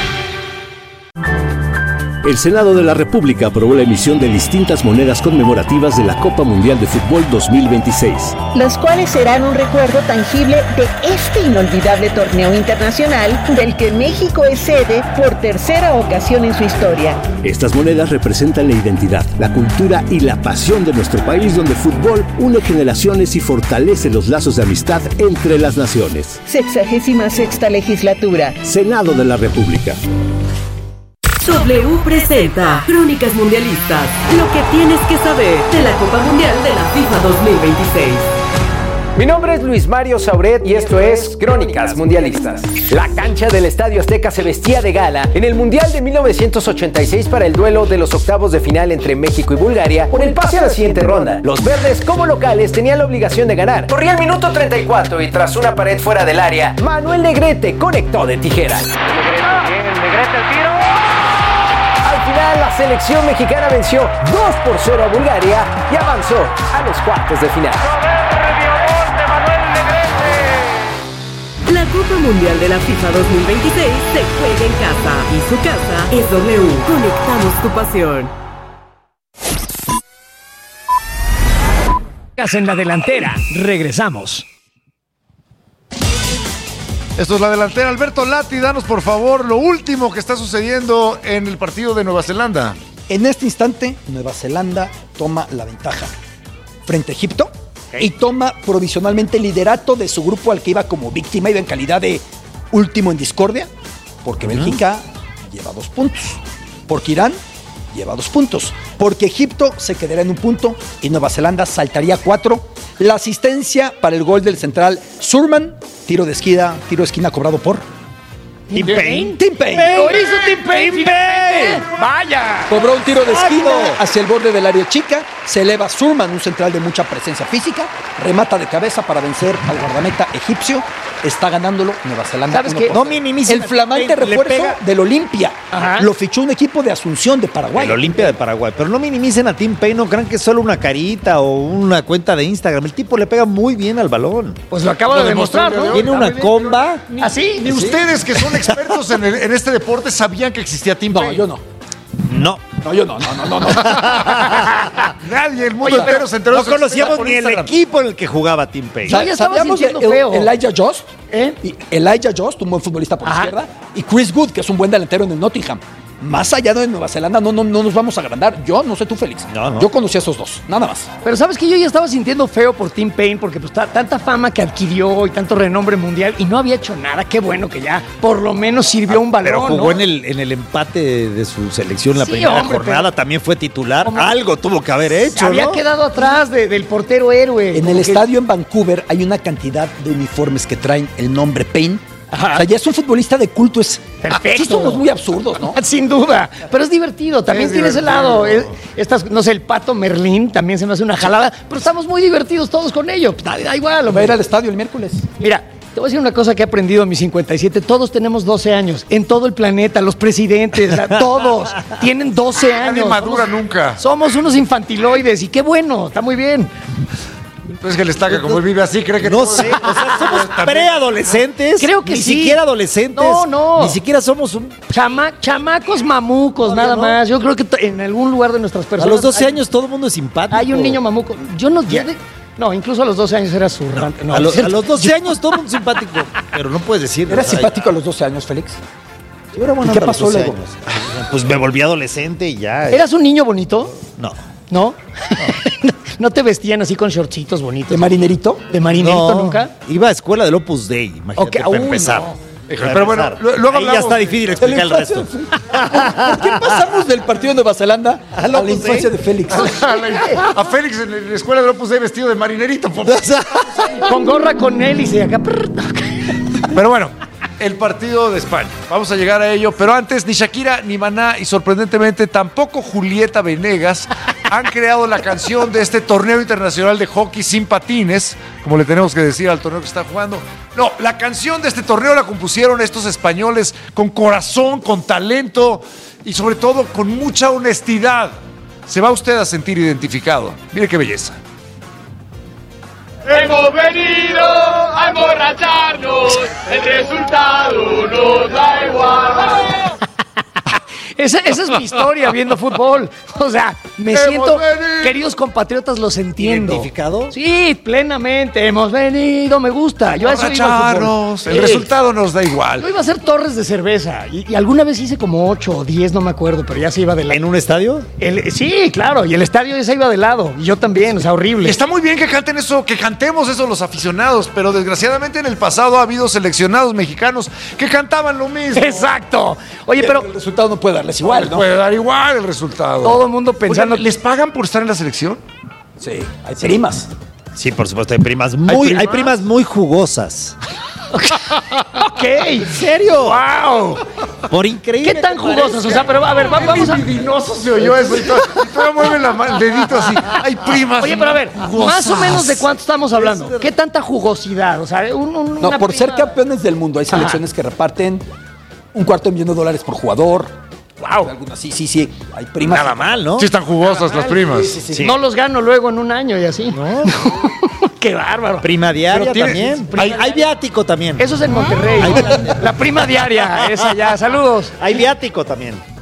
El Senado de la República aprobó la emisión de distintas monedas conmemorativas de la Copa Mundial de Fútbol 2026. Las cuales serán un recuerdo tangible de este inolvidable torneo internacional del que México es sede por tercera ocasión en su historia. Estas monedas representan la identidad, la cultura y la pasión de nuestro país, donde el fútbol une generaciones y fortalece los lazos de amistad entre las naciones. 66ª Legislatura. Senado de la República. W presenta Crónicas Mundialistas. Lo que tienes que saber de la Copa Mundial de la FIFA 2026. Mi nombre es Luis Mario Sauret y esto es Crónicas Mundialistas. La cancha del Estadio Azteca se vestía de gala en el Mundial de 1986 para el duelo de los octavos de final entre México y Bulgaria por el pase a la siguiente ronda. Los verdes, como locales, tenían la obligación de ganar. Corría el minuto 34 y tras una pared fuera del área, Manuel Negrete conectó de tijera. Negrete el tiro. Al final, la selección mexicana venció 2-0 a Bulgaria y avanzó a los cuartos de final. La Copa Mundial de la FIFA 2026 se juega en casa y su casa es W. Conectamos tu pasión. En la delantera, regresamos. Esto es la delantera. Alberto Lati, danos por favor lo último que está sucediendo en el partido de Nueva Zelanda. En este instante, Nueva Zelanda toma la ventaja frente a Egipto y toma provisionalmente el liderato de su grupo al que iba como víctima, iba en calidad de último en discordia, porque Bélgica lleva 2 puntos, porque Irán lleva 2 puntos, porque Egipto se quedará en 1 punto y Nueva Zelanda saltaría 4. La asistencia para el gol del central Surman, tiro de esquina cobrado por Tim Payne. ¡Lo hizo Tim Payne! ¡Vaya! Cobró un tiro de esquina hacia el borde del área chica. Se eleva Surman, un central de mucha presencia física. Remata de cabeza para vencer al guardameta egipcio. Está ganándolo Nueva Zelanda. ¿Sabes qué? No minimicen. El flamante refuerzo del Olimpia. Lo fichó un equipo de Asunción de Paraguay. El Olimpia de Paraguay. Pero no minimicen a Tim Payne. No crean que es solo una carita o una cuenta de Instagram. El tipo le pega muy bien al balón. Pues lo acaba de demostrar, ¿no? Tiene una comba. ¿Así? Ni ustedes que son expertos en este deporte sabían que existía Tim Payne. No, yo no. No. No, yo no. Nadie, el mundo entero se enteró. No conocíamos ni el equipo en el que jugaba Tim Payne. Yo ya estaba sintiendo feo. Elijah Jost, Elijah Jost, un buen futbolista por izquierda, y Chris Wood, que es un buen delantero en el Nottingham. Más allá de Nueva Zelanda, no nos vamos a agrandar. Yo no sé tú, Félix. No. Yo conocí a esos dos, nada más. Pero sabes que yo ya estaba sintiendo feo por Tim Payne porque pues tanta fama que adquirió y tanto renombre mundial y no había hecho nada. Qué bueno que ya por lo menos sirvió un balón. Pero jugó, ¿no? en el empate de su selección la primera hombre, jornada, también fue titular. Algo tuvo que haber hecho, había quedado atrás del portero héroe. En el estadio en Vancouver hay una cantidad de uniformes que traen el nombre Payne. Ajá. O sea, ya es un futbolista de culto. Es perfecto. Sí, somos muy absurdos, ¿no? Sin duda. Pero es divertido. También tiene ese lado. No sé, el Pato Merlín también se me hace una jalada. Pero estamos muy divertidos todos con ello. Da igual. Va a ir al estadio el miércoles. Mira, te voy a decir una cosa que he aprendido en mis 57. Todos tenemos 12 años. En todo el planeta. Los presidentes, todos tienen 12 años. Nadie madura nunca. Somos unos infantiloides. Y qué bueno. Está muy bien. Es que el Estaca, como él vive así, cree que... No sé, o sea, somos preadolescentes. Creo que ni sí. Ni siquiera adolescentes. No. Ni siquiera somos un... Chamacos mamucos, nada más. Yo creo que en algún lugar de nuestras personas... A los 12 años todo el mundo es simpático. Hay un niño mamuco. Yo no... No, incluso a los 12 años era zurrante. A los 12 años todo el mundo es simpático. Pero no puedes decir... ¿Eras simpático a los 12 años, Félix? Yo era bueno. ¿Y qué pasó luego? Pues me volví adolescente y ya. ¿Eras un niño bonito? No. ¿No? ¿No te vestían así con shortcitos bonitos? ¿De marinerito? ¿De marinerito nunca? Iba a escuela del Opus Dei, imagínate, para empezar. No. Pero bueno, luego ahí ya está difícil explicar el resto. ¿Por qué pasamos del partido de Nueva Zelanda a la infancia de Félix? A Félix en la escuela del Opus Dei vestido de marinerito. Con gorra con hélice acá. Pero bueno, el partido de España. Vamos a llegar a ello, pero antes ni Shakira, ni Maná y sorprendentemente tampoco Julieta Venegas han creado la canción de este torneo internacional de hockey sin patines, como le tenemos que decir al torneo que está jugando. No, la canción de este torneo la compusieron estos españoles con corazón, con talento y sobre todo con mucha honestidad. Se va usted a sentir identificado. Mire qué belleza. Hemos venido a emborracharnos, el resultado nos da igual. Esa es mi historia viendo fútbol. O sea, me siento, queridos compatriotas, los entiendo. ¿Identificado? Sí, plenamente. Hemos venido, me gusta. Yo a eso iba al fútbol. El resultado nos da igual. Yo iba a hacer torres de cerveza y alguna vez hice como 8 o 10, no me acuerdo, pero ya se iba de lado. ¿En un estadio? Sí, claro, y el estadio ya se iba de lado. Y yo también, o sea, horrible. Está muy bien que canten eso, que cantemos eso los aficionados, pero desgraciadamente en el pasado ha habido seleccionados mexicanos que cantaban lo mismo. Exacto. Oye, pero el resultado no puede darles igual, ¿no? Puede dar igual el resultado. Todo el mundo pensando... Oye, ¿les pagan por estar en la selección? Sí, hay primas. Sí, por supuesto, hay primas muy jugosas. Ok, ¿en serio? ¡Wow! Por increíble. ¿Qué tan jugosas? O sea, pero a ver, vamos a... Libidinoso se oyó eso y todo mueve el dedito así. Hay primas. Oye, pero a ver, más o menos de cuánto estamos hablando. ¿Qué tanta jugosidad? O sea, no, por ser campeones del mundo hay selecciones que reparten $250,000 por jugador. Wow. Algunas sí. Hay primas. Nada mal, ¿no? Sí están jugosas las primas. Sí. No los gano luego en un año y así. No. Qué bárbaro. Prima diaria también. Hay viático también. Eso es en Monterrey. La prima diaria, esa ya. Saludos. Hay viático también.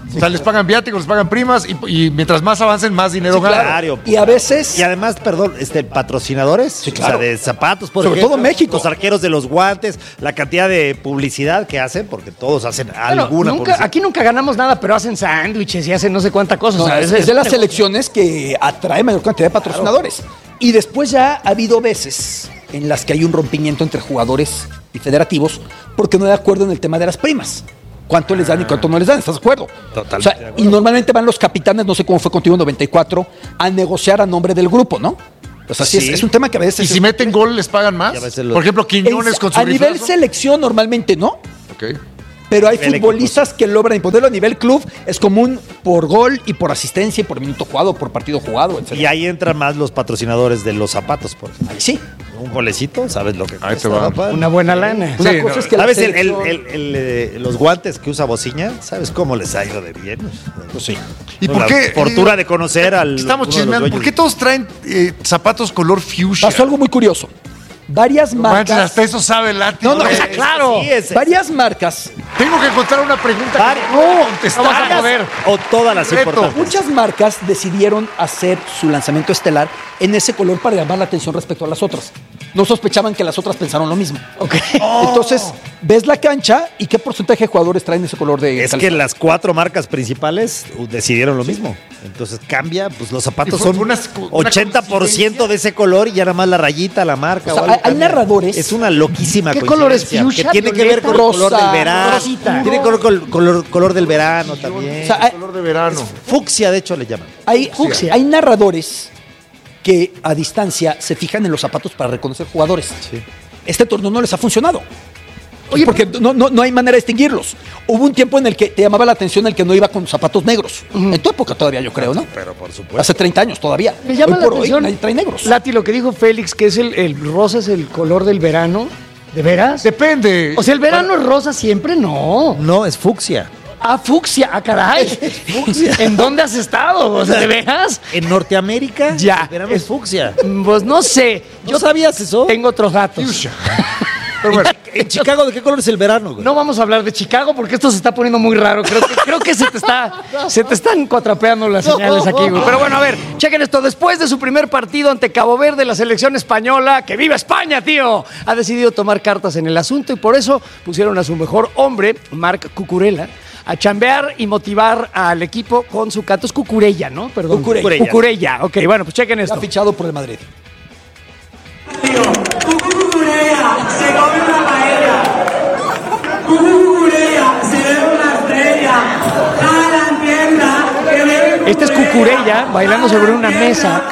O sea, les pagan viáticos, les pagan primas y mientras más avancen, más dinero ganan. Claro. Y a veces... Y además, perdón, patrocinadores, Sí, claro. o sea, de zapatos, por Sobre ejemplo, todo México. los arqueros de los guantes, la cantidad de publicidad que hacen, porque todos hacen Bueno, alguna publicidad. aquí nunca ganamos nada, pero hacen sándwiches y hacen no sé cuánta cosa. No, o sea, es de las selecciones que atrae mayor cantidad de patrocinadores. Y después ya ha habido veces en las que hay un rompimiento entre jugadores y federativos porque no hay de acuerdo en el tema de las primas. ¿Cuánto les dan y cuánto no les dan? ¿Estás de acuerdo? Totalmente O sea, de acuerdo. y normalmente van los capitanes, no sé cómo fue contigo en 94, a negociar a nombre del grupo, ¿no? O sea, sí. Sí. Es un tema que a veces... Y si meten gol, ¿les pagan más? Y a veces los- Por ejemplo, Quiñones con su A nivel riflazo. selección normalmente no, Ok. pero hay Nivel futbolistas que logran imponerlo. A nivel club es común por gol y por asistencia y por minuto jugado, por partido jugado, etc. Y ahí entran más los patrocinadores de los zapatos, por ejemplo. Ahí sí. Un golecito, ¿sabes lo que Ahí cuesta, te va. papá? Una buena lana. Una Sí, cosa no, es que la ¿Sabes selección- los guantes que usa Bociña? ¿Sabes cómo les ha ido de bien? Pues sí. ¿Y por La qué? fortuna de conocer al... Estamos uno de los chismeando. dueños. ¿Por qué todos traen zapatos color fuchsia? Pasó algo muy curioso. Varias No manches, marcas... hasta eso sabe Lati. No, no, güey. claro. Sí, es- Varias marcas... Tengo que encontrar una pregunta Vari- que no puedo contestar. no vas a poder. O todas las Reto. importantes. Muchas marcas decidieron hacer su lanzamiento estelar en ese color para llamar la atención respecto a las otras. No sospechaban que las otras pensaron lo mismo. Entonces, ves la cancha y qué porcentaje de jugadores traen ese color de Es que calzado? las 4 marcas principales decidieron lo mismo. Entonces cambia, pues los zapatos Y fue son una 80% de ese color y ya nada más la rayita, la marca. O sea, o algo hay cambia. narradores- Es una loquísima ¿Qué coincidencia, color es? ¿Fuchsia, que tiene que ver con el violeta, color del rosa, verano. rosita? Tiene que ver con el color del verano también. O sea, hay, Color de verano. Fucsia, de hecho, le llaman. hay narradores que a distancia se fijan en los zapatos para reconocer jugadores. Este torneo no les ha funcionado. Oye, porque no hay manera de distinguirlos. Hubo un tiempo en el que te llamaba la atención el que no iba con zapatos negros. En tu época todavía, yo creo, ¿no? Pero por supuesto. Hace 30 años todavía. Me llama Hoy la por atención. hoy nadie trae negros. Lati, lo que dijo Félix, que es el rosa es el color del verano. ¿De veras? Depende. O sea, ¿el verano es rosa siempre? No. No, es fucsia. Ah, fucsia. Ah, caray. ¿En dónde has estado? O sea, ¿de veras? En Norteamérica, Ya. el verano es fucsia. Pues no sé. ¿No sabías eso? Tengo otros datos. Pero bueno, ¿En Chicago de qué color es el verano, güey? No vamos a hablar de Chicago porque esto se está poniendo muy raro. Creo que se te están cuatrapeando las señales aquí, güey. Pero bueno, a ver, chequen esto. Después de su primer partido ante Cabo Verde, la selección española, ¡que viva España, tío!, ha decidido tomar cartas en el asunto y por eso pusieron a su mejor hombre, Marc Cucurella, a chambear y motivar al equipo con su canto. Es Cucurella, ¿no? Perdón. Cucurella. Cucurella. Ok, bueno, pues chequen esto. Está fichado por el Madrid. Cucurella, se come una paella. Cucurella, se ve una estrella. Jalan tienda, que bebe Este es Cucurella bailando sobre una mesa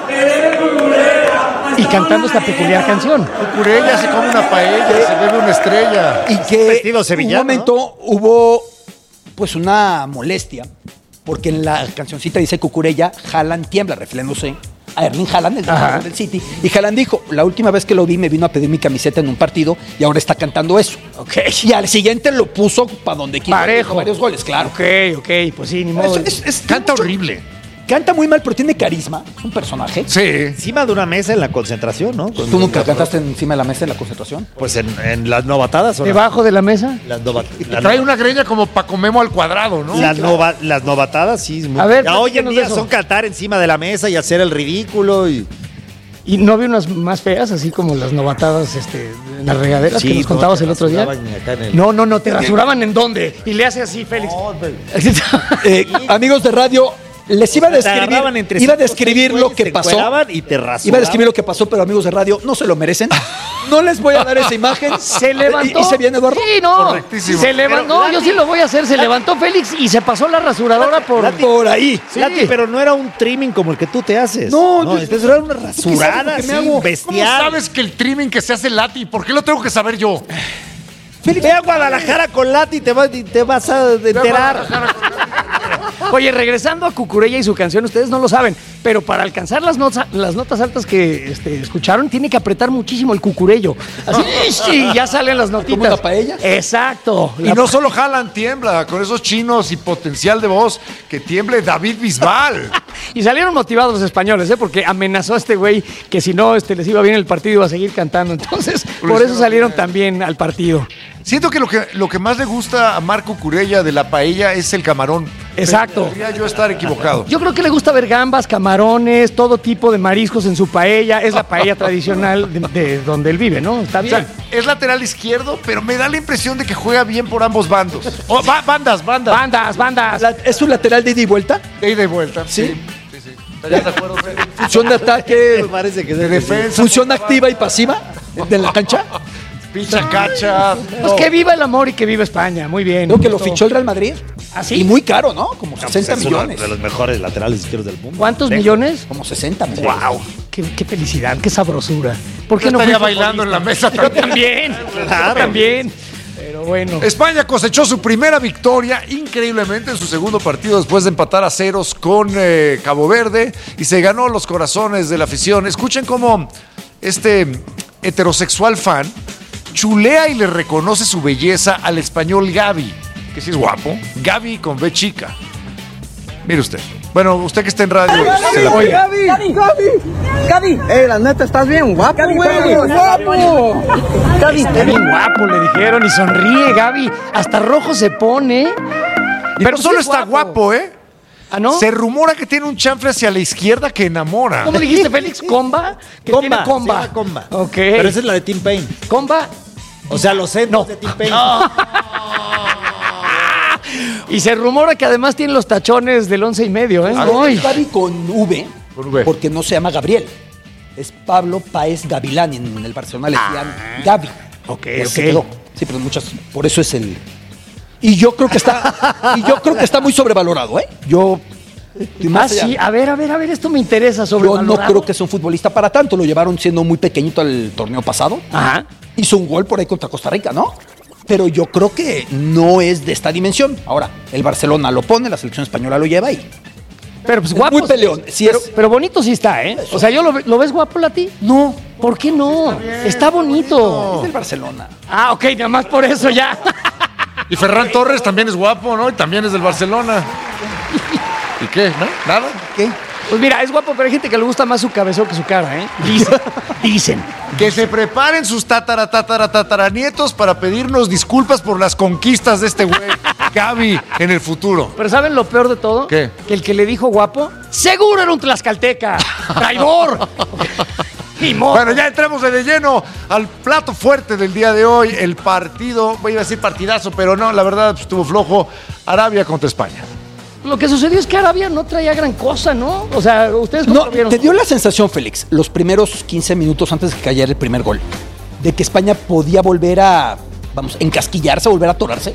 y cantando esta peculiar canción. Cucurella se come una paella, se bebe una estrella. Y que vestido un sevillano, momento hubo pues una molestia porque en la cancioncita dice Cucurella, Haaland tiembla, refiriéndose a Erling Haaland, el jugador del City. Y Haaland dijo, la última vez que lo vi me vino a pedir mi camiseta en un partido y ahora está cantando eso. Ok. Y al siguiente lo puso para donde quiso. Parejo. Varios goles, claro. Ok, pues sí, ni modo. Canta horrible. Canta muy mal, pero tiene carisma. Es un personaje. Sí. Encima de una mesa en la concentración, ¿no? ¿Tú nunca cantaste encima de la mesa en la concentración? Pues en las novatadas. ¿o no? ¿Debajo de la mesa? Trae una greña como Paco Memo al cuadrado, ¿no? Las novatadas, sí. Es muy... A ver, ya hoy en platícanos día de eso. son cantar encima de la mesa y hacer el ridículo. Y ¿Y no había unas más feas, así como las novatadas en las regaderas Sí, que nos no, contabas te el otro día? rasuraban acá en el- No, ¿te rasuraban en dónde? Y le hace así, Félix. Amigos de radio, les iba a agarraban entre describir, iba a cinco, describir seis lo güeyes, que te pasó. encueraban y te rasuraban. Iba a describir lo que pasó, pero amigos de radio, no se lo merecen. No les voy a dar esa imagen. Se levantó. ¿Hice bien, Eduardo? Sí, no. Correctísimo. Se levantó. No, yo sí lo voy a hacer. Se levantó Félix y se pasó la rasuradora por ahí. Sí. Lati, pero no era un trimming como el que tú te haces. No, entonces era una rasurada, ¿qué así, me hago? ¿Cómo bestial. sabes que el trimming que se hace Lati? ¿Por qué lo tengo que saber yo? Ve a Guadalajara con Lati y te vas a enterar. Oye, regresando a Cucurella y su canción, ustedes no lo saben, pero para alcanzar las notas altas que escucharon, tiene que apretar muchísimo el cucurello. Así, y ya salen las notitas. ¿Como una paella? Exacto. Y no solo Haaland tiembla, con esos chinos y potencial de voz, que tiemble David Bisbal. Y salieron motivados los españoles, porque amenazó a este güey que si no les iba bien el partido iba a seguir cantando. Entonces, por eso salieron también al partido. Siento que lo que más le gusta a Marco Cucurella de la paella es el camarón. Exacto. Podría yo estar equivocado. Yo creo que le gusta ver gambas, camarones, todo tipo de mariscos en su paella. Es la paella tradicional de donde él vive, ¿no? Está bien. O sea, es lateral izquierdo, pero me da la impresión de que juega bien por ambos bandos. Bandas. Bandas. ¿Es un lateral de ida y vuelta? De ida y vuelta. Sí. ¿Estás de acuerdo, Fede? Función de ataque, Parece que De defensa. función activa y pasiva de la cancha. Picha, cacha. Pues que viva el amor y que viva España. Muy bien. Creo que lo fichó el Real Madrid. ¿Ah, sí? Y muy caro, ¿no? Como 60 Es uno millones. de los mejores laterales izquierdos del mundo. ¿Cuántos millones? Como 60 millones. ¡Wow! Qué felicidad, qué sabrosura. ¿Por qué Yo no estaría fui bailando en la mesa Yo también. Claro. Yo también. Pero bueno. España cosechó su primera victoria increíblemente en su segundo partido después de empatar a ceros con Cabo Verde y se ganó los corazones de la afición. Escuchen cómo este heterosexual fan chulea y le reconoce su belleza al español Gavi, que sí es guapo. Gavi con B chica. Mire usted. Bueno, usted que está en radio. Gavi. La neta, estás bien guapo, güey. Guapo. Gavi está bien guapo, le dijeron, y sonríe, Gavi. Hasta rojo se pone. Pero solo está guapo, ¿eh? ¿Ah, no? Se rumora que tiene un chanfle hacia la izquierda que enamora. ¿Cómo dijiste, Félix? ¿Comba? Que tiene comba. Se llama comba. Ok. Pero esa es la de Tim Payne. ¿Comba? O sea, los centros de Tim Payne. Y se rumora que además tiene los tachones del 11 y medio, ¿eh? Es Gavi con V, porque no se llama Gabriel. Es Pablo Páez Gavilán. En el Barcelona le decían Gavi. Ok. Se quedó. Sí, pero por eso es el... Y yo creo que está muy sobrevalorado, ¿eh? Sí, a ver, esto me interesa Yo no creo que sea un futbolista para tanto. Lo llevaron siendo muy pequeñito al torneo pasado. Ajá. Hizo un gol por ahí contra Costa Rica, ¿no? Pero yo creo que no es de esta dimensión. Ahora, el Barcelona lo pone, la selección española lo lleva ahí. Pero pues guapo. Muy peleón. Sí pero bonito sí está, ¿eh? O sea, ¿lo ves guapo, Lati? No. ¿Por qué no? Está bonito. Es del Barcelona. Ah, ok, nada más por eso ya. Y Ferran Torres también es guapo, ¿no? Y también es del Barcelona. ¿Y qué? ¿No? ¿Nada? ¿Qué? Pues mira, es guapo, pero hay gente que le gusta más su cabezón que su cara, ¿eh? Dicen. Que se preparen sus tataranietos para pedirnos disculpas por las conquistas de este güey, Gavi, en el futuro. Pero ¿saben lo peor de todo? ¿Qué? Que el que le dijo guapo, seguro era un tlaxcalteca. ¡Traidor! Bueno, ya entramos de lleno al plato fuerte del día de hoy. El partido, voy a decir partidazo, pero no, la verdad estuvo flojo. Arabia contra España. Lo que sucedió es que Arabia no traía gran cosa, ¿no? O sea, ustedes no vieron. ¿Te dio la sensación, Félix, los primeros 15 minutos antes de que cayera el primer gol, de que España podía volver a, encasquillarse, volver a atorarse?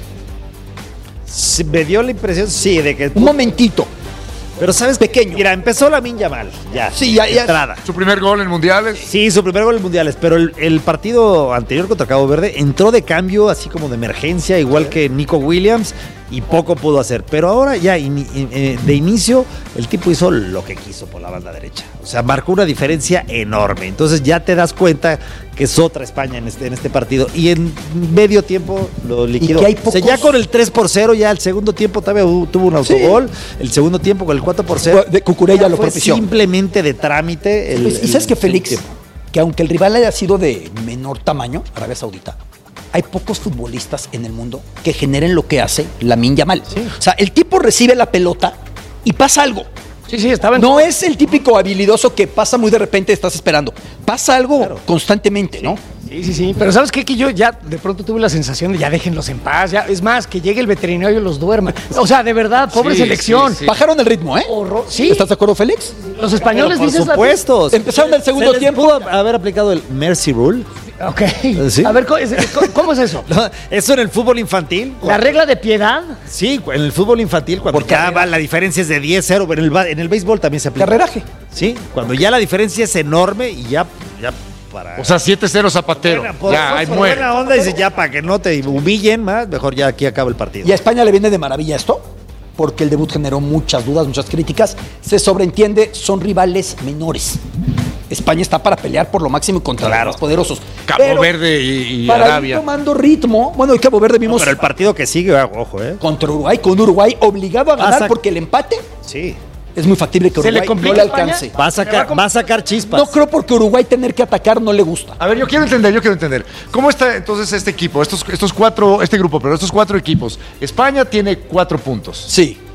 Sí, me dio la impresión, sí, de que... Un momentito. Pero sabes, pequeño. Mira, empezó Lamine Yamal, ya. Sí, ya. Entrada. ¿Su primer gol en mundiales? Sí, su primer gol en mundiales, pero el partido anterior contra Cabo Verde entró de cambio, así como de emergencia, igual que Nico Williams, y poco pudo hacer. Pero ahora ya, de inicio, el tipo hizo lo que quiso por la banda derecha. O sea, marcó una diferencia enorme. Entonces ya te das cuenta que es otra España en este partido. Y en medio tiempo lo liquidó. O sea, ya con el 3-0, ya el segundo tiempo todavía tuvo un autogol. Sí. El segundo tiempo con el 4-0. De Cucurella lo propició. Simplemente de trámite. ¿Y sabes qué, Félix? Que aunque el rival haya sido de menor tamaño, Arabia Saudita, hay pocos futbolistas en el mundo que generen lo que hace Lamine Yamal. Sí. O sea, el tipo recibe la pelota y pasa algo. Sí, estaba en... No es el típico habilidoso que pasa muy de repente, estás esperando. Pasa algo constantemente, ¿no? Sí. Pero ¿sabes qué? Que yo ya de pronto tuve la sensación de ya déjenlos en paz. Ya, es más, que llegue el veterinario y los duerma. O sea, de verdad, pobre selección. Sí. Bajaron el ritmo, ¿eh? Sí. ¿Estás de acuerdo, Félix? Los españoles dicen... Por supuesto. Empezaron el segundo tiempo. ¿Pudo haber aplicado el Mercy Rule? Ok. ¿Sí? A ver, ¿cómo es eso? No, eso en el fútbol infantil. ¿La regla de piedad? Sí, en el fútbol infantil, cuando ya la diferencia es de 10-0, en el béisbol también se aplica. Carreraje. Sí, cuando ya la diferencia es enorme y ya para... O sea, 7-0 Zapatero. Ya, ahí muere. Buena onda, dice, ya para que no te humillen más, mejor ya aquí acaba el partido. ¿Y a España le viene de maravilla esto? Porque el debut generó muchas dudas, muchas críticas. Se sobreentiende, son rivales menores. España está para pelear por lo máximo contra los más poderosos. Cabo Verde y para Arabia. Ir tomando ritmo. Bueno, en Cabo Verde vimos... pero el partido que sigue, ojo, contra Uruguay, con Uruguay obligado a ganar porque el empate... Sí. Es muy factible que Uruguay no le alcance. Va a sacar chispas. No creo porque Uruguay tener que atacar no le gusta. A ver, yo quiero entender. ¿Cómo está entonces este equipo? Estos cuatro equipos. España tiene 4 puntos. Sí.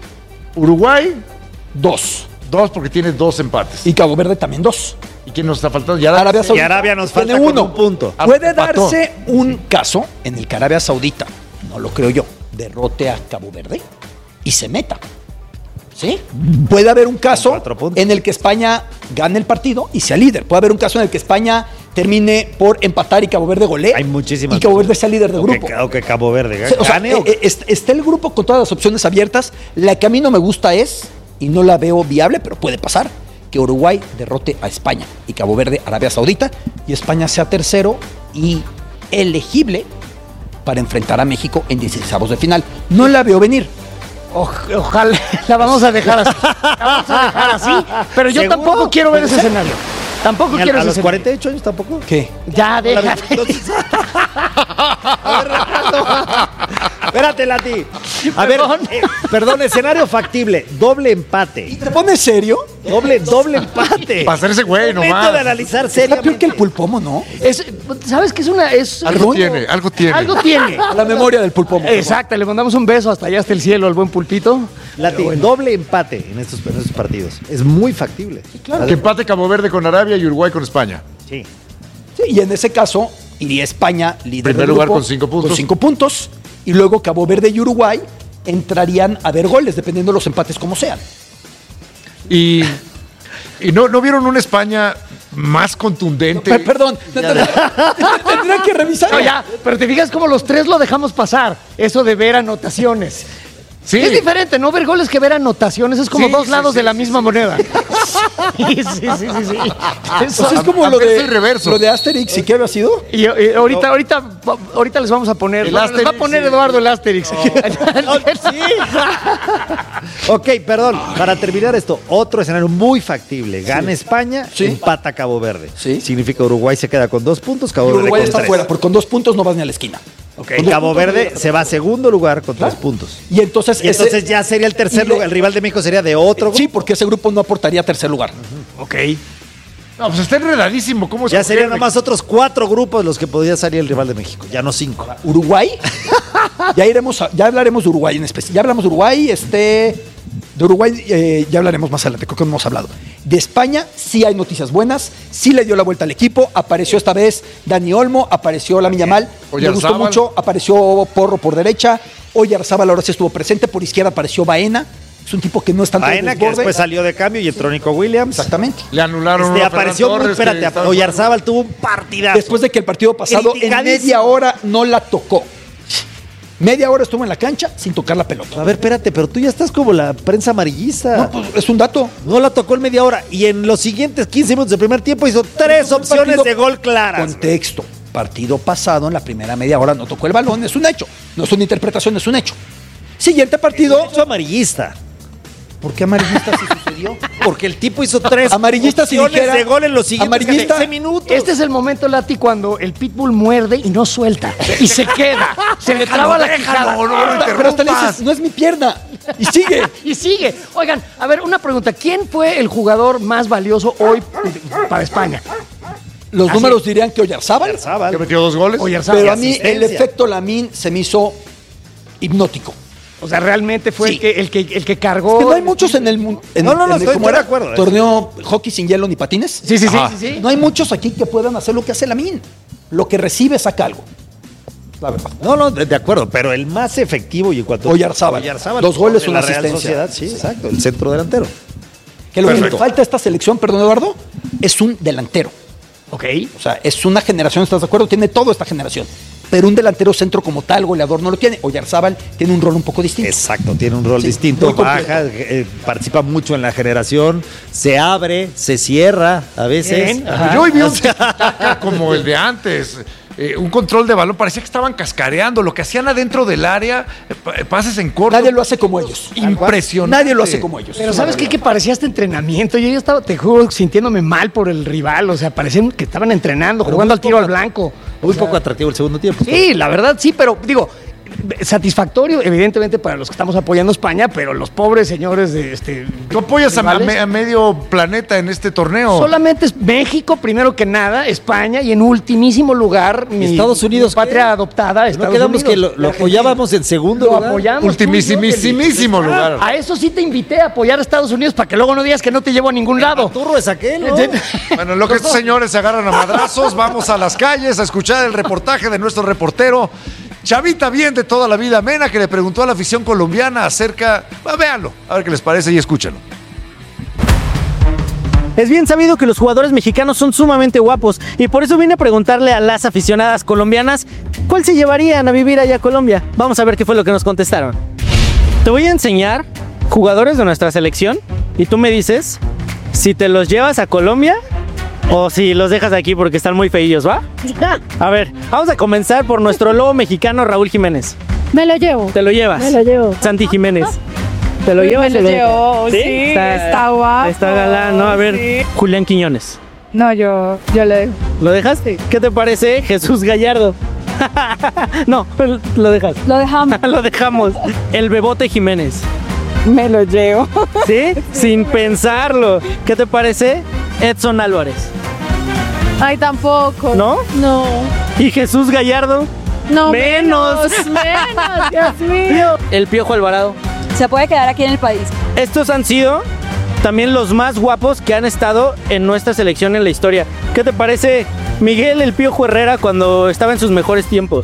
Uruguay, 2. 2 porque tiene 2 empates. Y Cabo Verde también 2. ¿Y quién nos está faltando? Arabia Saudita. Y Arabia nos falta tiene con 1 un punto. Puede Empató. darse un caso en el que Arabia Saudita, no lo creo yo, derrote a Cabo Verde y se meta. ¿Sí? Puede haber un caso en el que España gane el partido y sea líder. Puede haber un caso en el que España termine por empatar y Cabo Verde golee. Hay muchísimas. Y Cabo Verde sea líder del grupo. O que Cabo Verde O sea, gane. está el grupo con todas las opciones abiertas. La que a mí no me gusta es, y no la veo viable, pero puede pasar, que Uruguay derrote a España y Cabo Verde a Arabia Saudita y España sea tercero y elegible para enfrentar a México en 16avos de final. No la veo venir. Ojalá la vamos a dejar así. La vamos a dejar así. Pero yo ¿Seguro? tampoco quiero ver ese escenario. Tampoco quiero ¿A ese los escenario. 48 años tampoco? ¿Qué? Ya, déjame. Espérate, Lati. A ver, perdón, escenario factible. Doble empate. ¿Te pones serio? Doble empate. Para hacerse güey Momento nomás. de analizar Está peor seriamente. que el pulpomo, ¿no? ¿Sabes qué es una? Es Algo tiene, algo tiene. Algo tiene. La memoria del pulpomo. Exacto, le mandamos un beso hasta allá, hasta el cielo, al buen pulpito. Lati, doble empate en estos partidos. Es muy factible. Claro. Que empate Cabo Verde con Arabia y Uruguay con España. Sí. Sí, y en ese caso iría España líder Primer del lugar grupo, con 5 puntos. Con 5 puntos. Y luego Cabo Verde y Uruguay entrarían a ver goles, dependiendo de los empates como sean. Y no vieron una España más contundente. Perdón, tendría que revisar. No, ya, pero te fijas como los tres lo dejamos pasar. Eso de ver anotaciones. Sí. Es diferente, no ver goles que ver anotaciones. Es como Sí, dos sí, lados sí, de la sí, misma moneda. Sí. Eso, Pues es como lo es el reverso. de Asterix, ¿y qué había sido? y ahorita les vamos a poner. El Les va a Asterix, poner sí. Eduardo el Asterix. Ok, perdón. Para terminar esto, otro escenario muy factible. Gana España, empata Cabo Verde. Sí. Significa Uruguay se queda con 2 puntos, Cabo Y Verde Uruguay con está 3. fuera, porque con 2 puntos no vas ni a la esquina. Y Cabo Verde se va a segundo lugar con 3 puntos. Y entonces, Ya sería el tercer y lugar. El rival de México sería de otro grupo. Sí, porque ese grupo no aportaría tercer lugar. Ok. No, pues está enredadísimo. ¿Cómo Ya escoger? serían nomás otros 4 grupos los que podría salir el rival de México, ya no 5. Uruguay, ya hablaremos de Uruguay en especial. Ya hablamos de Uruguay, de Uruguay ya hablaremos más adelante, creo que no hemos hablado. De España sí hay noticias buenas, sí le dio la vuelta al equipo, apareció esta vez Dani Olmo, apareció Lamine Yamal, me gustó Oyarzábal. mucho, apareció Porro por derecha, Oyarzábal ahora sí estuvo presente, por izquierda apareció Baena, es un tipo que no es tanto de Baena, que desborde. después salió de cambio y entró Nico Williams. Exactamente. Le anularon uno a Apareció Ferran muy, Torres, que espérate, estaba- Oyarzábal tuvo un partidazo. Después de que el partido pasado en Criticadísimo. media hora no la tocó. Media hora estuvo en la cancha sin tocar la pelota. A ver, espérate, pero tú ya estás como la prensa amarillista. No, pues, es un dato. No la tocó en media hora. Y en los siguientes 15 minutos del primer tiempo hizo 3 opciones partido- de gol claras. Contexto. Partido pasado, en la primera media hora no tocó el balón, es un hecho. No es una interpretación, es un hecho. Siguiente partido. Es amarillista. ¿Por qué amarillista si sucedió? Porque el tipo hizo 3 Amarillista si opciones dijera- de gol en los siguientes amarillista- 15 minutos. Este es el momento, Lati, cuando el pitbull muerde y no suelta. Y se queda. Se le traba la quijada. Pero hasta le dices, no es mi pierna. Y sigue. Y sigue. Oigan, a ver, una pregunta. ¿Quién fue el jugador más valioso hoy para España? Los números dirían que Oyarzábal. Que metió 2 goles. Oyarzábal. Pero a mí el asistencia. efecto Lamine se me hizo hipnótico. O sea, realmente fue Sí. el que cargó. Es que no hay muchos en el mundo. estoy de acuerdo. Torneo hockey sin hielo ni patines. Sí. No hay muchos aquí que puedan hacer lo que hace Lamine. Lo que recibe saca algo. La verdad. No, de acuerdo, pero el más efectivo y en cuanto Oyarzábal. 2 goles, de una la Real asistencia. Sociedad, sí, exacto, el centro delantero. Que lo que le falta a esta selección, perdón Eduardo, es un delantero. Ok. O sea, es una generación, ¿estás de acuerdo? Tiene toda esta generación. Pero un delantero centro como tal, goleador, no lo tiene. Oyarzábal tiene un rol un poco distinto. Exacto, tiene un rol distinto, muy completo. baja, participa mucho en la generación, se abre, se cierra a veces. Bien, ajá. Yo hoy vi un tiki-taka como el de antes. Un control de balón, parecía que estaban cascareando. Lo que hacían adentro del área, pases en corto. Nadie lo hace como ellos. Impresionante. Nadie lo hace como ellos. Pero ¿sabes qué? Que parecía este entrenamiento. Yo ya estaba, te juro, sintiéndome mal por el rival. O sea, parecían que estaban entrenando, jugando al tiro al blanco. Muy poco atractivo el segundo tiempo. Sí, la verdad sí, pero digo, satisfactorio, evidentemente, para los que estamos apoyando a España, pero los pobres señores de ¿Tú apoyas a medio planeta en este torneo? Solamente es México, primero que nada, España, y en ultimísimo lugar, Estados Unidos, patria adoptada, Estados Unidos. Que lo apoyábamos en segundo lugar. Apoyamos. Ultimísimo lugar. A eso sí te invité a apoyar a Estados Unidos para que luego no digas que no te llevo a ningún lado. Turro es aquel, ¿no? Bueno, lo que estos señores se agarran a madrazos, vamos a las calles a escuchar el reportaje de nuestro reportero Chavita Bien de toda la vida amena, que le preguntó a la afición colombiana acerca... véanlo, a ver qué les parece y escúchenlo. Es bien sabido que los jugadores mexicanos son sumamente guapos y por eso vine a preguntarle a las aficionadas colombianas cuál se llevarían a vivir allá a Colombia. Vamos a ver qué fue lo que nos contestaron. Te voy a enseñar jugadores de nuestra selección y tú me dices si te los llevas a Colombia o si los dejas aquí porque están muy feillos, ¿va? A ver, vamos a comenzar por nuestro lobo mexicano Raúl Jiménez. Me lo llevo. ¿Te lo llevas? Me lo llevo. Santi Jiménez. ¿Te lo llevas? Me lo llevo, sí. Está guapo. Está galán, ¿no? A ver, sí. Julián Quiñones. No, yo lo dejo. ¿Lo dejas? Sí. ¿Qué te parece Jesús Gallardo? No, lo dejas. Lo dejamos. Lo dejamos. El Bebote Jiménez. Me lo llevo. ¿Sí? Sin pensarlo. ¿Qué te parece Edson Álvarez? Ay, tampoco. ¿No? No. ¿Y Jesús Gallardo? No, menos, Dios mío. El Piojo Alvarado. Se puede quedar aquí en el país. Estos han sido también los más guapos que han estado en nuestra selección en la historia. ¿Qué te parece Miguel El Piojo Herrera cuando estaba en sus mejores tiempos?